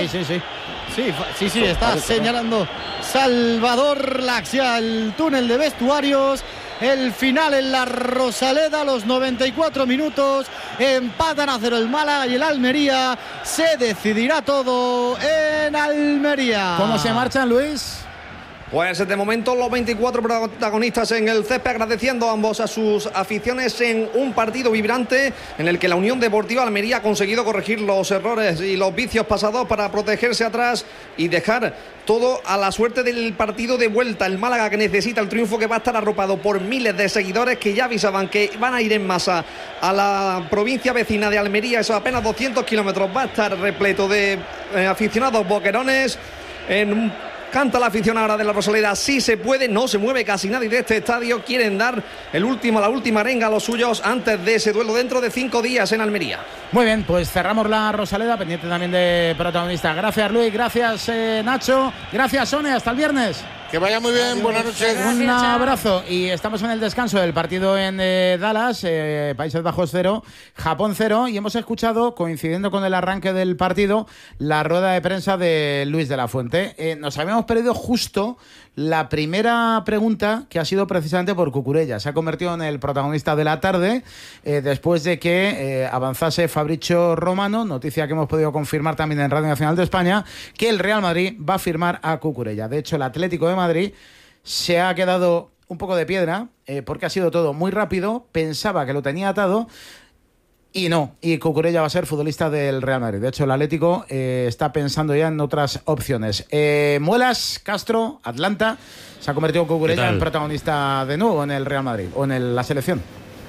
Sí, está señalando Salvador Laxia el túnel de vestuarios. El final en la Rosaleda, los 94 minutos, empatan a 0 el Málaga y el Almería. Se decidirá todo en Almería. ¿Cómo se marchan, Luis? Pues de momento los 24 protagonistas en el césped, agradeciendo ambos a sus aficiones en un partido vibrante en el que la Unión Deportiva Almería ha conseguido corregir los errores y los vicios pasados para protegerse atrás y dejar todo a la suerte del partido de vuelta. El Málaga, que necesita el triunfo, que va a estar arropado por miles de seguidores que ya avisaban que van a ir en masa a la provincia vecina de Almería. Eso apenas 200 kilómetros. Va a estar repleto de aficionados boquerones. Canta la afición ahora de la Rosaleda, sí se puede, no se mueve casi nadie de este estadio. Quieren dar la última arenga a los suyos antes de ese duelo dentro de 5 días en Almería. Muy bien, pues cerramos la Rosaleda, pendiente también de protagonista. Gracias, Luis, gracias, Nacho, gracias, Sone, hasta el viernes. Que vaya muy bien, buenas noches. Un abrazo. Y estamos en el descanso del partido en Dallas, Países Bajos 0, Japón 0. Y hemos escuchado, coincidiendo con el arranque del partido, la rueda de prensa de Luis de la Fuente. Nos habíamos perdido justo la primera pregunta, que ha sido precisamente por Cucurella. Se ha convertido en el protagonista de la tarde, después de que avanzase Fabrizio Romano, noticia que hemos podido confirmar también en Radio Nacional de España, que el Real Madrid va a firmar a Cucurella. De hecho, el Atlético de Madrid se ha quedado un poco de piedra, porque ha sido todo muy rápido, pensaba que lo tenía atado, y no, y Cucurella va a ser futbolista del Real Madrid. De hecho, el Atlético está pensando ya en otras opciones. Muelas, Castro, Atlanta, se ha convertido Cucurella en protagonista de nuevo en el Real Madrid, o en la selección.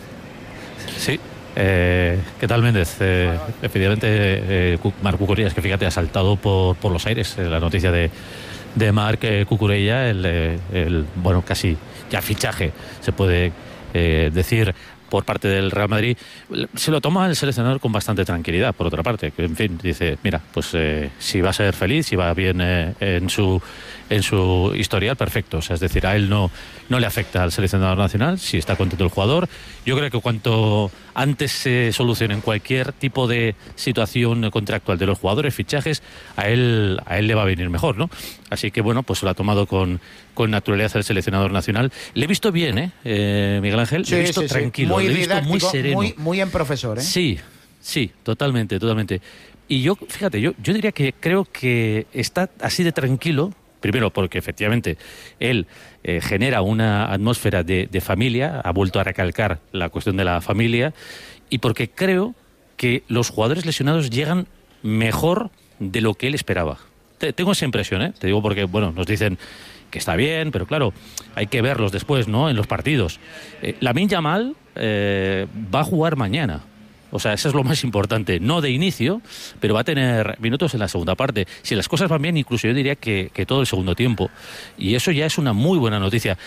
Sí. ¿Qué tal, Méndez? Efectivamente, Marc Cucurella, es que fíjate, ha saltado por los aires la noticia de Marc Cucurella, bueno, casi ya fichaje, se puede decir, por parte del Real Madrid. Se lo toma el seleccionador con bastante tranquilidad, por otra parte, que en fin, dice, mira, pues si va a ser feliz, si va bien en su historial, perfecto. O sea, es decir, a él no le afecta al seleccionador nacional, si está contento el jugador. Yo creo que cuanto antes se solucionen cualquier tipo de situación contractual de los jugadores, fichajes, a él le va a venir mejor, ¿no? Así que bueno, pues lo ha tomado con naturalidad el seleccionador nacional. Le he visto bien, Miguel Ángel, le he visto tranquilo, muy le he visto didáctico, muy sereno. Muy en profesor, ¿eh? Sí, totalmente. Y yo, fíjate, yo diría que creo que está así de tranquilo, primero porque efectivamente él genera una atmósfera de familia, ha vuelto a recalcar la cuestión de la familia, y porque creo que los jugadores lesionados llegan mejor de lo que él esperaba. Tengo esa impresión, te digo porque, bueno, nos dicen que está bien, pero claro, hay que verlos después, ¿no?, en los partidos. Lamine Yamal va a jugar mañana. O sea, eso es lo más importante. No de inicio, pero va a tener minutos en la segunda parte. Si las cosas van bien, incluso yo diría que todo el segundo tiempo. Y eso ya es una muy buena noticia.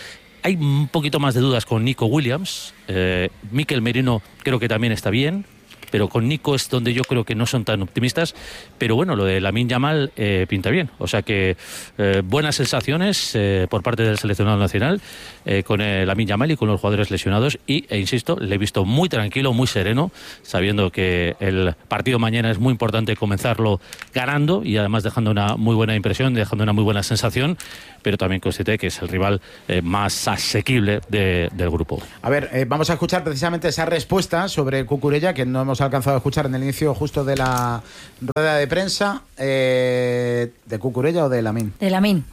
Hay un poquito más de dudas con Nico Williams. Mikel Merino creo que también está bien, pero con Nico es donde yo creo que no son tan optimistas. Pero bueno, lo de Lamine Yamal pinta bien. O sea que buenas sensaciones por parte del seleccionado nacional con Lamine Yamal y con los jugadores lesionados. E insisto, le he visto muy tranquilo, muy sereno, sabiendo que el partido mañana es muy importante comenzarlo ganando y además dejando una muy buena impresión, dejando una muy buena sensación, pero también consciente que es el rival más asequible del grupo. A ver, vamos a escuchar precisamente esa respuesta sobre Cucurella, que no hemos alcanzado a escuchar en el inicio justo de la rueda de prensa. ¿De Cucurella o de Lamine? De Lamine.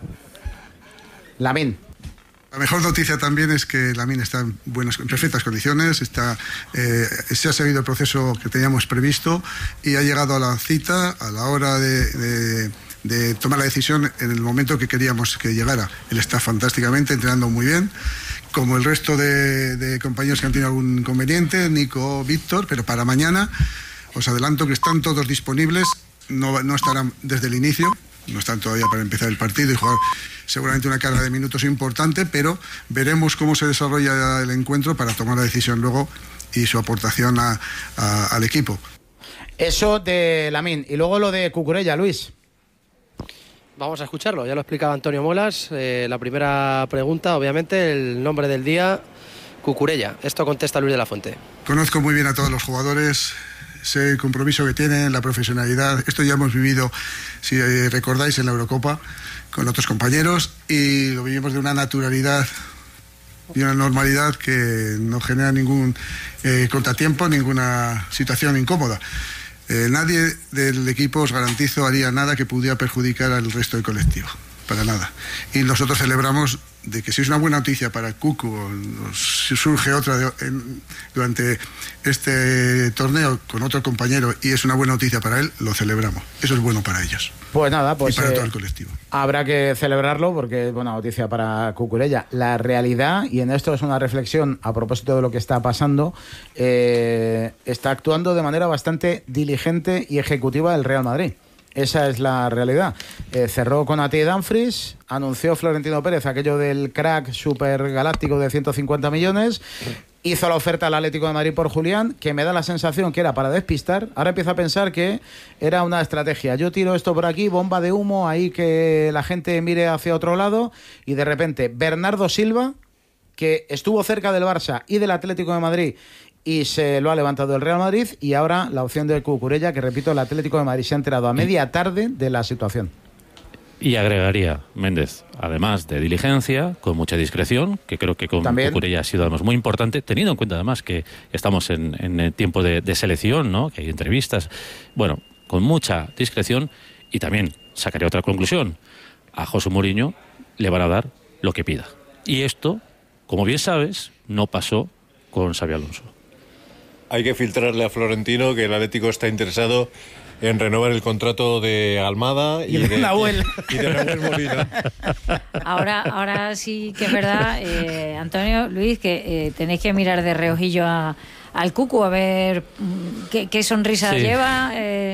Lamine. La mejor noticia también es que Lamine está en perfectas condiciones, se ha seguido el proceso que teníamos previsto y ha llegado a la cita a la hora de tomar la decisión en el momento que queríamos que llegara. Él está fantásticamente, entrenando muy bien, como el resto de compañeros que han tenido algún inconveniente, Nico, Víctor, pero para mañana os adelanto que están todos disponibles, no estarán desde el inicio, no están todavía para empezar el partido y jugar seguramente una carga de minutos importante, pero veremos cómo se desarrolla el encuentro para tomar la decisión luego y su aportación al equipo. Eso de Lamine. Y luego lo de Cucurella, Luis. Vamos a escucharlo, ya lo explicaba Antonio Molas. La primera pregunta, obviamente, el nombre del día, Cucurella. Esto contesta Luis de la Fuente. Conozco muy bien a todos los jugadores, sé el compromiso que tienen, la profesionalidad. Esto ya hemos vivido, si recordáis, en la Eurocopa con otros compañeros y lo vivimos de una naturalidad y una normalidad que no genera ningún contratiempo, ninguna situación incómoda. Nadie del equipo, os garantizo, haría nada que pudiera perjudicar al resto del colectivo, para nada. Y nosotros celebramos de que si es una buena noticia para Cucu o si surge otra durante este torneo con otro compañero y es una buena noticia para él, lo celebramos. Eso es bueno para ellos. Pues nada, pues y para todo el colectivo. Habrá que celebrarlo porque es buena noticia para Cucurella. La realidad, y en esto es una reflexión a propósito de lo que está pasando, está actuando de manera bastante diligente y ejecutiva el Real Madrid. Esa es la realidad. Cerró con Ati Dumfries, anunció Florentino Pérez aquello del crack super galáctico de 150 millones, hizo la oferta al Atlético de Madrid por Julián, que me da la sensación que era para despistar. Ahora empieza a pensar que era una estrategia. Yo tiro esto por aquí, bomba de humo, ahí que la gente mire hacia otro lado, y de repente Bernardo Silva, que estuvo cerca del Barça y del Atlético de Madrid, y se lo ha levantado el Real Madrid, y ahora la opción de Cucurella, que repito, el Atlético de Madrid se ha enterado a media tarde de la situación. Y agregaría, Méndez, además de diligencia, con mucha discreción, que creo que con Cucurella ha sido además muy importante, teniendo en cuenta además que estamos en el tiempo de selección, ¿no? Que hay entrevistas, bueno, con mucha discreción, y también sacaría otra conclusión. A José Mourinho le van a dar lo que pida. Y esto, como bien sabes, no pasó con Xabi Alonso. Hay que filtrarle a Florentino que el Atlético está interesado en renovar el contrato de Almada y de Nahuel Molina. Ahora sí que es verdad, Antonio, Luis, que tenéis que mirar de reojillo al Cucu a ver qué sonrisa lleva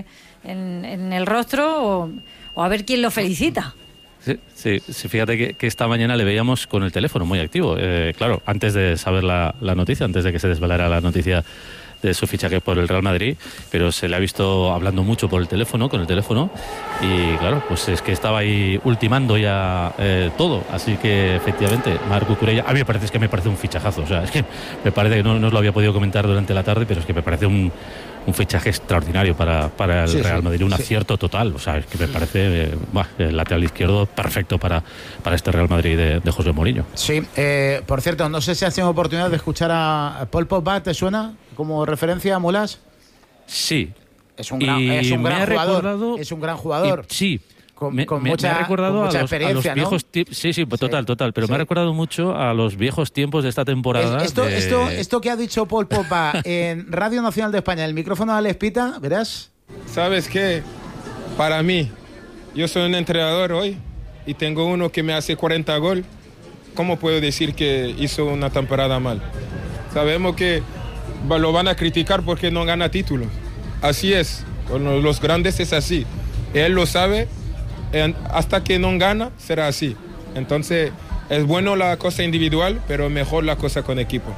en el rostro o a ver quién lo felicita. Sí, fíjate que esta mañana le veíamos con el teléfono muy activo. Claro, antes de saber la noticia, antes de que se desvelara la noticia de su fichaje por el Real Madrid, pero se le ha visto hablando mucho por el teléfono, con el teléfono, y claro, pues es que estaba ahí ultimando ya todo, así que efectivamente, Marc Cucurella, a mí me parece un fichajazo, o sea, es que me parece que no os lo había podido comentar durante la tarde, pero es que me parece un fichaje extraordinario para el Real Madrid, un acierto total, o sea, es que me parece el lateral izquierdo perfecto para este Real Madrid de José Mourinho. Sí, por cierto, no sé si has tenido oportunidad de escuchar a Paul Pogba, ¿te suena como referencia, Molas? Sí. Es un gran jugador. Es un gran jugador. Sí. Con me ha recordado a los viejos tiempos. Sí, total. Pero me ha recordado mucho a los viejos tiempos de esta temporada. Esto que ha dicho Paul Pogba en Radio Nacional de España, el micrófono de Alex Pita, verás. ¿Sabes qué? Para mí, yo soy un entrenador hoy y tengo uno que me hace 40 goles. ¿Cómo puedo decir que hizo una temporada mal? Sabemos que lo van a criticar porque no gana títulos. Así es, con los grandes es así. Él lo sabe, hasta que no gana será así. Entonces Es bueno la cosa individual, pero mejor la cosa con equipo.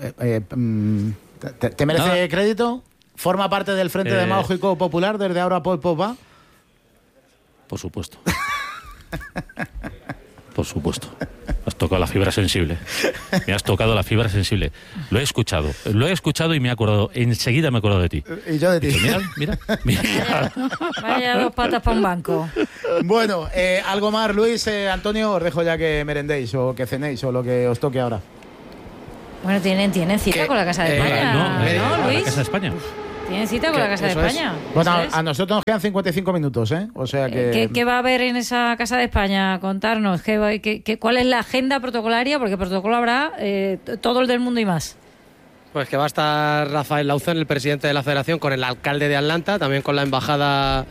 ¿Te merece crédito? ¿Forma parte del Frente Demagógico Popular desde ahora Paul Pogba? Por supuesto. Por supuesto. Has tocado la fibra sensible. Me has tocado la fibra sensible. Lo he escuchado y me he acordado. Enseguida me he acordado de ti. Y yo de ti. Mira. Vaya 2 patas para un banco. Bueno, algo más, Luis, Antonio, os dejo ya que merendéis o que cenéis o lo que os toque ahora. Bueno, tienen cita con la Casa de España, ¿no, Luis? La Casa de España. Tienen cita con la Casa de España. Bueno, a nosotros nos quedan 55 minutos, ¿eh? O sea que... ¿Qué va a haber en esa Casa de España? Contarnos. ¿Cuál es la agenda protocolaria? Porque protocolo habrá todo el del mundo y más. Pues que va a estar Rafael Lauzón, el presidente de la Federación, con el alcalde de Atlanta, también con la embajada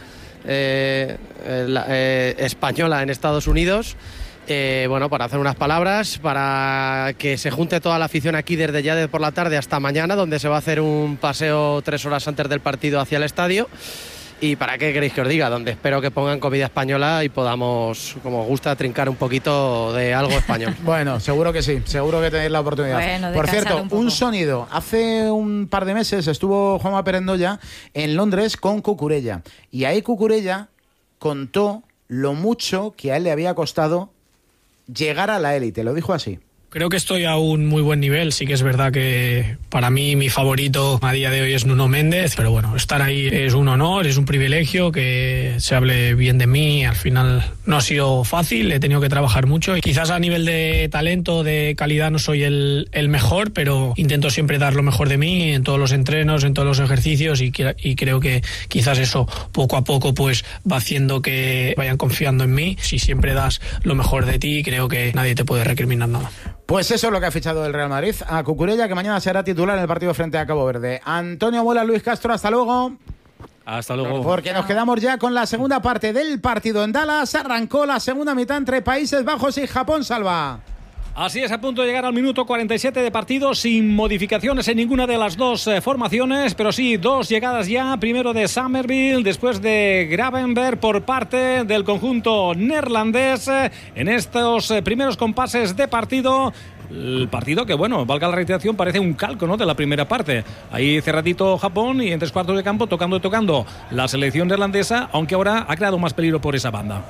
española en Estados Unidos. Bueno, para hacer unas palabras, para que se junte toda la afición aquí desde ya por la tarde hasta mañana, donde se va a hacer un paseo 3 horas antes del partido hacia el estadio. Y para qué queréis que os diga, donde espero que pongan comida española y podamos, como os gusta, trincar un poquito de algo español. Bueno, seguro que sí, seguro que tenéis la oportunidad. Bueno, por cierto, un sonido. Hace un par de meses estuvo Juanma Perendoya en Londres con Cucurella. Y ahí Cucurella contó lo mucho que a él le había costado llegar a la élite, lo dijo así. Creo que estoy a un muy buen nivel. Sí que es verdad que para mí mi favorito a día de hoy es Nuno Méndez, pero bueno, estar ahí es un honor, es un privilegio que se hable bien de mí. Al final no ha sido fácil, he tenido que trabajar mucho y quizás a nivel de talento, de calidad no soy el mejor, pero intento siempre dar lo mejor de mí en todos los entrenos, en todos los ejercicios y creo que quizás eso poco a poco pues va haciendo que vayan confiando en mí. Si siempre das lo mejor de ti, creo que nadie te puede recriminar nada. Pues eso es lo que ha fichado el Real Madrid a Cucurella, que mañana será titular en el partido frente a Cabo Verde. Antonio Mola, Luis Castro, hasta luego. Hasta luego. Porque nos quedamos ya con la segunda parte del partido en Dallas. Arrancó la segunda mitad entre Países Bajos y Japón, Salva. Así es, a punto de llegar al minuto 47 de partido, sin modificaciones en ninguna de las dos formaciones, pero sí 2 llegadas ya, primero de Summerville, después de Gravenberg por parte del conjunto neerlandés en estos primeros compases de partido. El partido que, bueno, valga la reiteración, parece un calco, ¿no?, de la primera parte. Ahí cerradito Japón y en 3/4 de campo tocando la selección neerlandesa, aunque ahora ha creado más peligro por esa banda.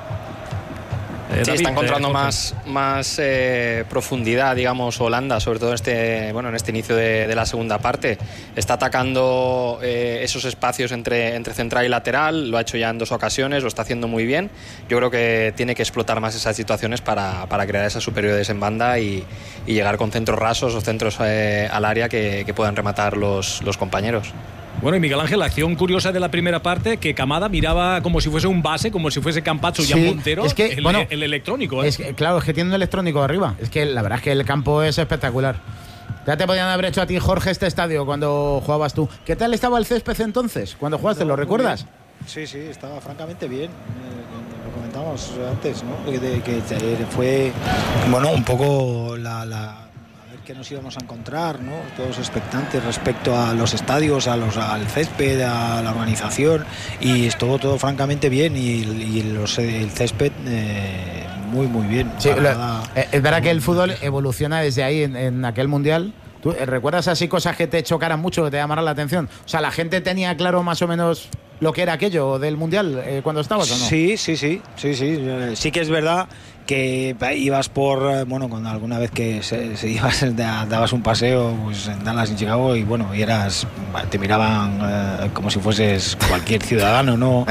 Sí, está encontrando más profundidad, digamos, Holanda, sobre todo en este inicio de la segunda parte. Está atacando esos espacios entre central y lateral, lo ha hecho ya en 2 ocasiones, lo está haciendo muy bien. Yo creo que tiene que explotar más esas situaciones para crear esas superioridades en banda y llegar con centros rasos o centros al área que puedan rematar los compañeros. Bueno, y Miguel Ángel, la acción curiosa de la primera parte, que Kamada miraba como si fuese un base, como si fuese Campazzo y Montero, es que, el electrónico. Claro, es que tiene un electrónico arriba. Es que la verdad es que el campo es espectacular. Ya te podían haber hecho a ti, Jorge, este estadio cuando jugabas tú. ¿Qué tal estaba el césped entonces, cuando jugaste? ¿Lo recuerdas? Sí, estaba francamente bien. Lo comentábamos antes, ¿no? Que fue, bueno, un poco que nos íbamos a encontrar, ¿no? Todos expectantes respecto a los estadios, al césped, a la organización, y estuvo todo francamente bien y el césped muy bien. Sí, es verdad que el fútbol evoluciona desde ahí en aquel mundial. ¿Tú recuerdas así cosas que te chocaran mucho, que te llamaran la atención? O sea, ¿la gente tenía claro más o menos lo que era aquello del mundial cuando estabas o no? Sí. Sí que es verdad que ibas por, bueno, cuando alguna vez que se ibas, dabas un paseo pues en Dallas, en Chicago, y bueno, y te miraban como si fueses cualquier ciudadano, no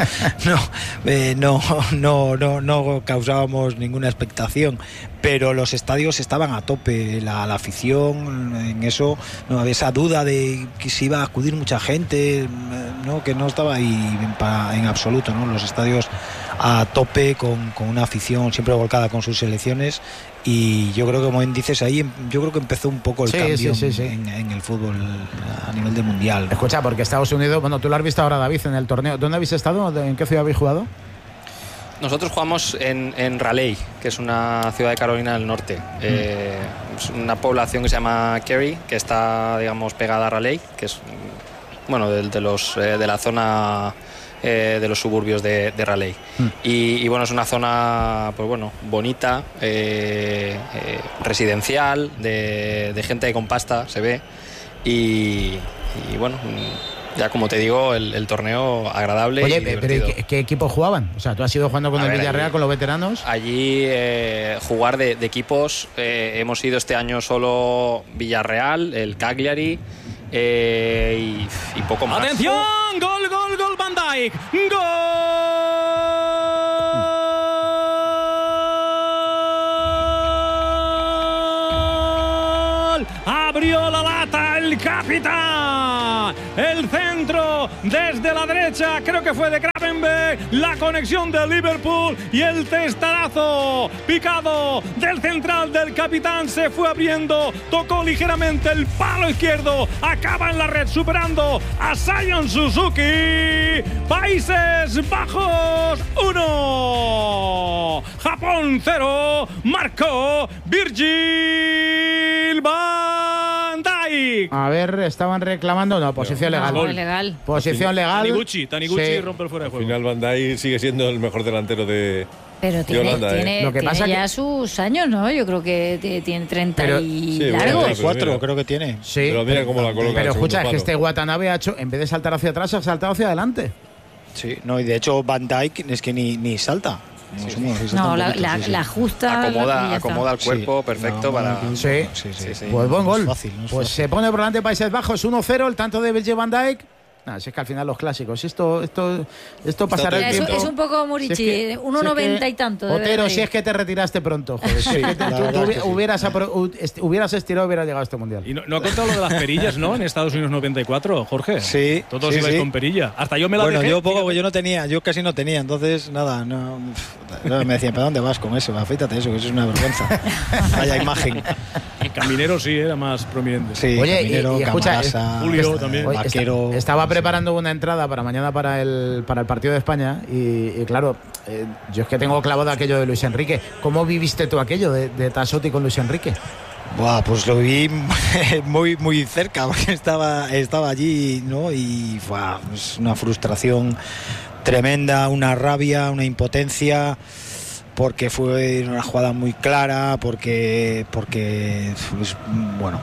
causábamos ninguna expectación, pero los estadios estaban a tope, la afición, en eso no había esa duda de que se iba a acudir mucha gente, no, que no estaba ahí en absoluto, ¿no? Los estadios a tope con una afición siempre volcada con sus selecciones, y yo creo que, como bien dices ahí, yo creo que empezó un poco el cambio en el fútbol a nivel de mundial, ¿no? Escucha, porque Estados Unidos, bueno, tú lo has visto ahora, David, en el torneo. ¿Dónde habéis estado? ¿En qué ciudad habéis jugado? Nosotros jugamos en Raleigh, que es una ciudad de Carolina del Norte. Es una población que se llama Cary, que está, digamos, pegada a Raleigh, que es, bueno, de la zona de los suburbios de Raleigh. Y bueno, es una zona pues bueno, bonita, residencial, de gente con pasta, se ve, y bueno, ya como te digo, el torneo agradable. Oye, y divertido. pero ¿qué equipos jugaban? O sea, tú has ido jugando con el Villarreal, con los veteranos. Allí jugar de equipos, hemos ido este año solo Villarreal, el Cagliari y poco más. ¡Atención! ¡Gol, gol, gol! Van Dijk. ¡Gol! Abrió la lata el capitán. El centro desde la derecha, creo que fue de Gravenberch. La conexión de Liverpool y el testarazo picado del central del capitán se fue abriendo. Tocó ligeramente el palo izquierdo. Acaba en la red superando a Sion Suzuki. Países Bajos 1. Japón 0. Marcó Virgil van Dijk. A ver, estaban reclamando. No, posición legal. No, legal. Posición legal. Taniguchi Sí. rompe el fuera de juego. Al final Van Dijk sigue siendo el mejor delantero de Pero tiene, Holanda, tiene, Lo que tiene pasa ya que- sus años, ¿no? Yo creo que tiene 30 Pero- y Sí, largos. 34 creo que tiene. Sí. Pero mira cómo la coloca. Pero el escucha, es segundo que palo. este Watanabe ha hecho, en vez de saltar hacia atrás, ha saltado hacia adelante. Sí, no, y de hecho Van Dijk es que ni salta. No, la ajusta. y ya está. Acomoda el cuerpo perfecto para. Sí. Pues buen gol. Pues se pone por delante Países Bajos 1-0, el tanto de Virgil van Dijk. Nah, si es que al final los clásicos, esto pasará el Es, tiempo. es un poco Murici, Si es que- 1,90 y tanto. debe Otero, de si ir. es que te retiraste pronto. Joder, si es que la verdad es que sí. hubieras estirado, hubieras llegado a este mundial. Y no ha contado lo de las perillas, ¿no? En Estados Unidos 94, Jorge. Sí. Todos sí, ibais sí. con perilla. Hasta yo me la Bueno, dejé. yo poco, yo casi no tenía, entonces nada, no me decían, ¿para dónde vas con eso? Afeítate eso, que eso es una vergüenza. Vaya imagen. El caminero sí era más prominente. Sí, Oye, Caminero, y escucha, Camarasa, Julio también. Oye, Vaquero. estaba preparando una entrada para mañana para el partido de España y claro, yo es que tengo clavado aquello de Luis Enrique. ¿Cómo viviste tú aquello de Tassotti con Luis Enrique? Buah, pues lo vi muy cerca, porque estaba allí, ¿no? Y buah, es una frustración tremenda, una rabia, una impotencia, porque fue una jugada muy clara, porque pues, bueno,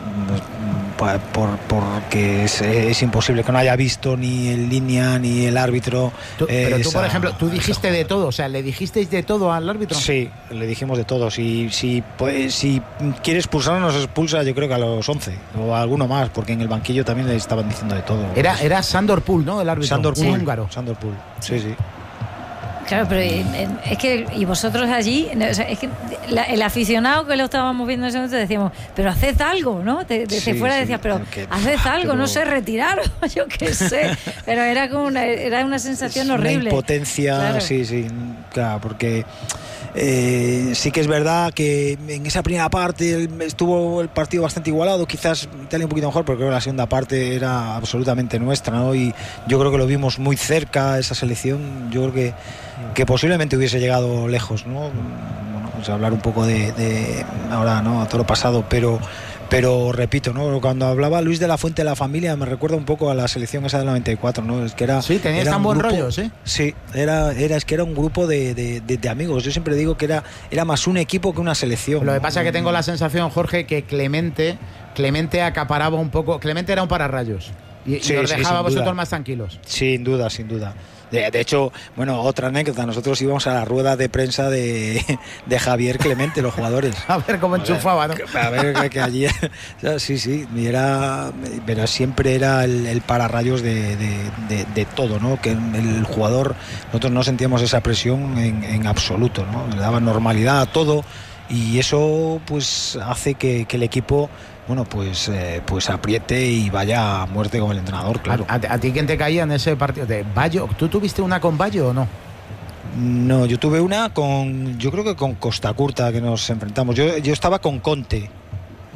porque es imposible que no haya visto ni en línea ni el árbitro. Pero tú, por esa- ejemplo, tú dijiste de todo, o sea, ¿le dijisteis de todo al árbitro? Sí, le dijimos de todo. Si quiere expulsarnos, nos expulsa, yo creo que a los 11 o a alguno más, porque en el banquillo también le estaban diciendo de todo. Era Sandor Pool, ¿no? El árbitro. Sandor un Pool. húngaro. Sandor Pool. Sí, sí. Claro, pero es que, y vosotros allí, o sea, es que el aficionado que lo estábamos viendo en ese momento decíamos, pero haced algo, ¿no? Desde Sí, fuera sí, decías, pero que- haced algo, pero- no sé, retiraros, yo qué sé. Pero era como era una sensación horrible. Una impotencia, Claro. sí, claro, porque sí que es verdad que en esa primera parte estuvo el partido bastante igualado, quizás Italia un poquito mejor, pero creo que la segunda parte era absolutamente nuestra, ¿no? Y yo creo que lo vimos muy cerca, esa selección, yo creo que posiblemente hubiese llegado lejos, ¿no? Bueno, pues hablar un poco de ahora, ¿no? A todo lo pasado, pero repito, ¿no? Cuando hablaba Luis de la Fuente de la familia, me recuerda un poco a la selección esa del 94, ¿no? Es que era. Sí, teníais era tan un buen grupo- rollo, ¿sí? Sí, es que era un grupo de amigos. Yo siempre digo que era más un equipo que una selección. Lo que ¿no? pasa es que tengo la sensación, Jorge, que Clemente acaparaba un poco. Clemente era un pararrayos. Y Sí, os sí, dejaba a sin vosotros duda. más tranquilos. Sin duda. De hecho, bueno, otra anécdota, nosotros íbamos a la rueda de prensa de Javier Clemente, los jugadores. A ver cómo enchufaba, ¿no? A ver que allí, sí, pero siempre era el pararrayos de todo, ¿no? Que el jugador, nosotros no sentíamos esa presión en absoluto, ¿no? Le daba normalidad a todo y eso pues hace que el equipo, bueno, pues apriete y vaya a muerte con el entrenador, claro. ¿A ti quién te caía en ese partido? ¿De Bayo? ¿Tú tuviste una con Bayo o no? No, yo tuve una yo creo que con Costa Curta, que nos enfrentamos. Yo estaba con Conte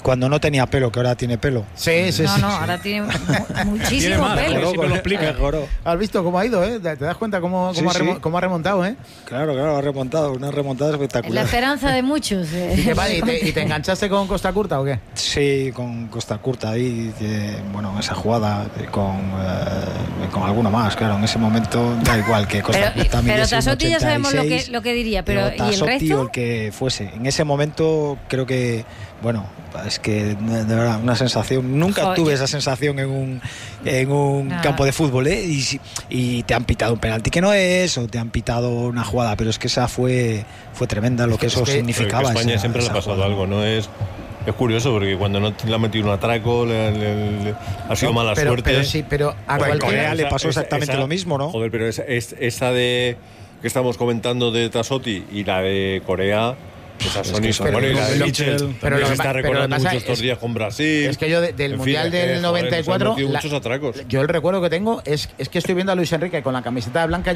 cuando no tenía pelo, que ahora tiene pelo. Sí. No, ahora tiene muchísimo pelo. Siempre lo explica. ¿Has visto cómo ha ido, eh? ¿Te das cuenta cómo ha remontado, eh? Claro, ha remontado, una remontada Es la espectacular. esperanza de muchos. ¿Y te enganchaste con Costa Curta o qué? Sí, con Costa Curta ahí, esa jugada con alguno más, claro, en ese momento da igual que Costa Curta. Pero Tassotti ya sabemos lo que diría, pero ¿y el resto? El que fuese. En ese momento creo que, es que de verdad, una sensación, nunca tuve esa sensación en un campo de fútbol, y te han pitado un penalti que no es, o te han pitado una jugada, pero es que esa fue tremenda lo que eso significaba. A España siempre le ha pasado algo, ¿no? Es curioso porque cuando no le ha metido un atraco ha sido mala suerte. Pero a Corea le pasó exactamente lo mismo, ¿no? Joder, pero esa de que estamos comentando de Tassotti y la de Corea, esa son historias. Y la de Mitchell, pero se está recordando mucho estos días con Brasil. Es que yo del Mundial del 94, muchos atracos. Yo el recuerdo que tengo es que estoy viendo a Luis Enrique con la camiseta blanca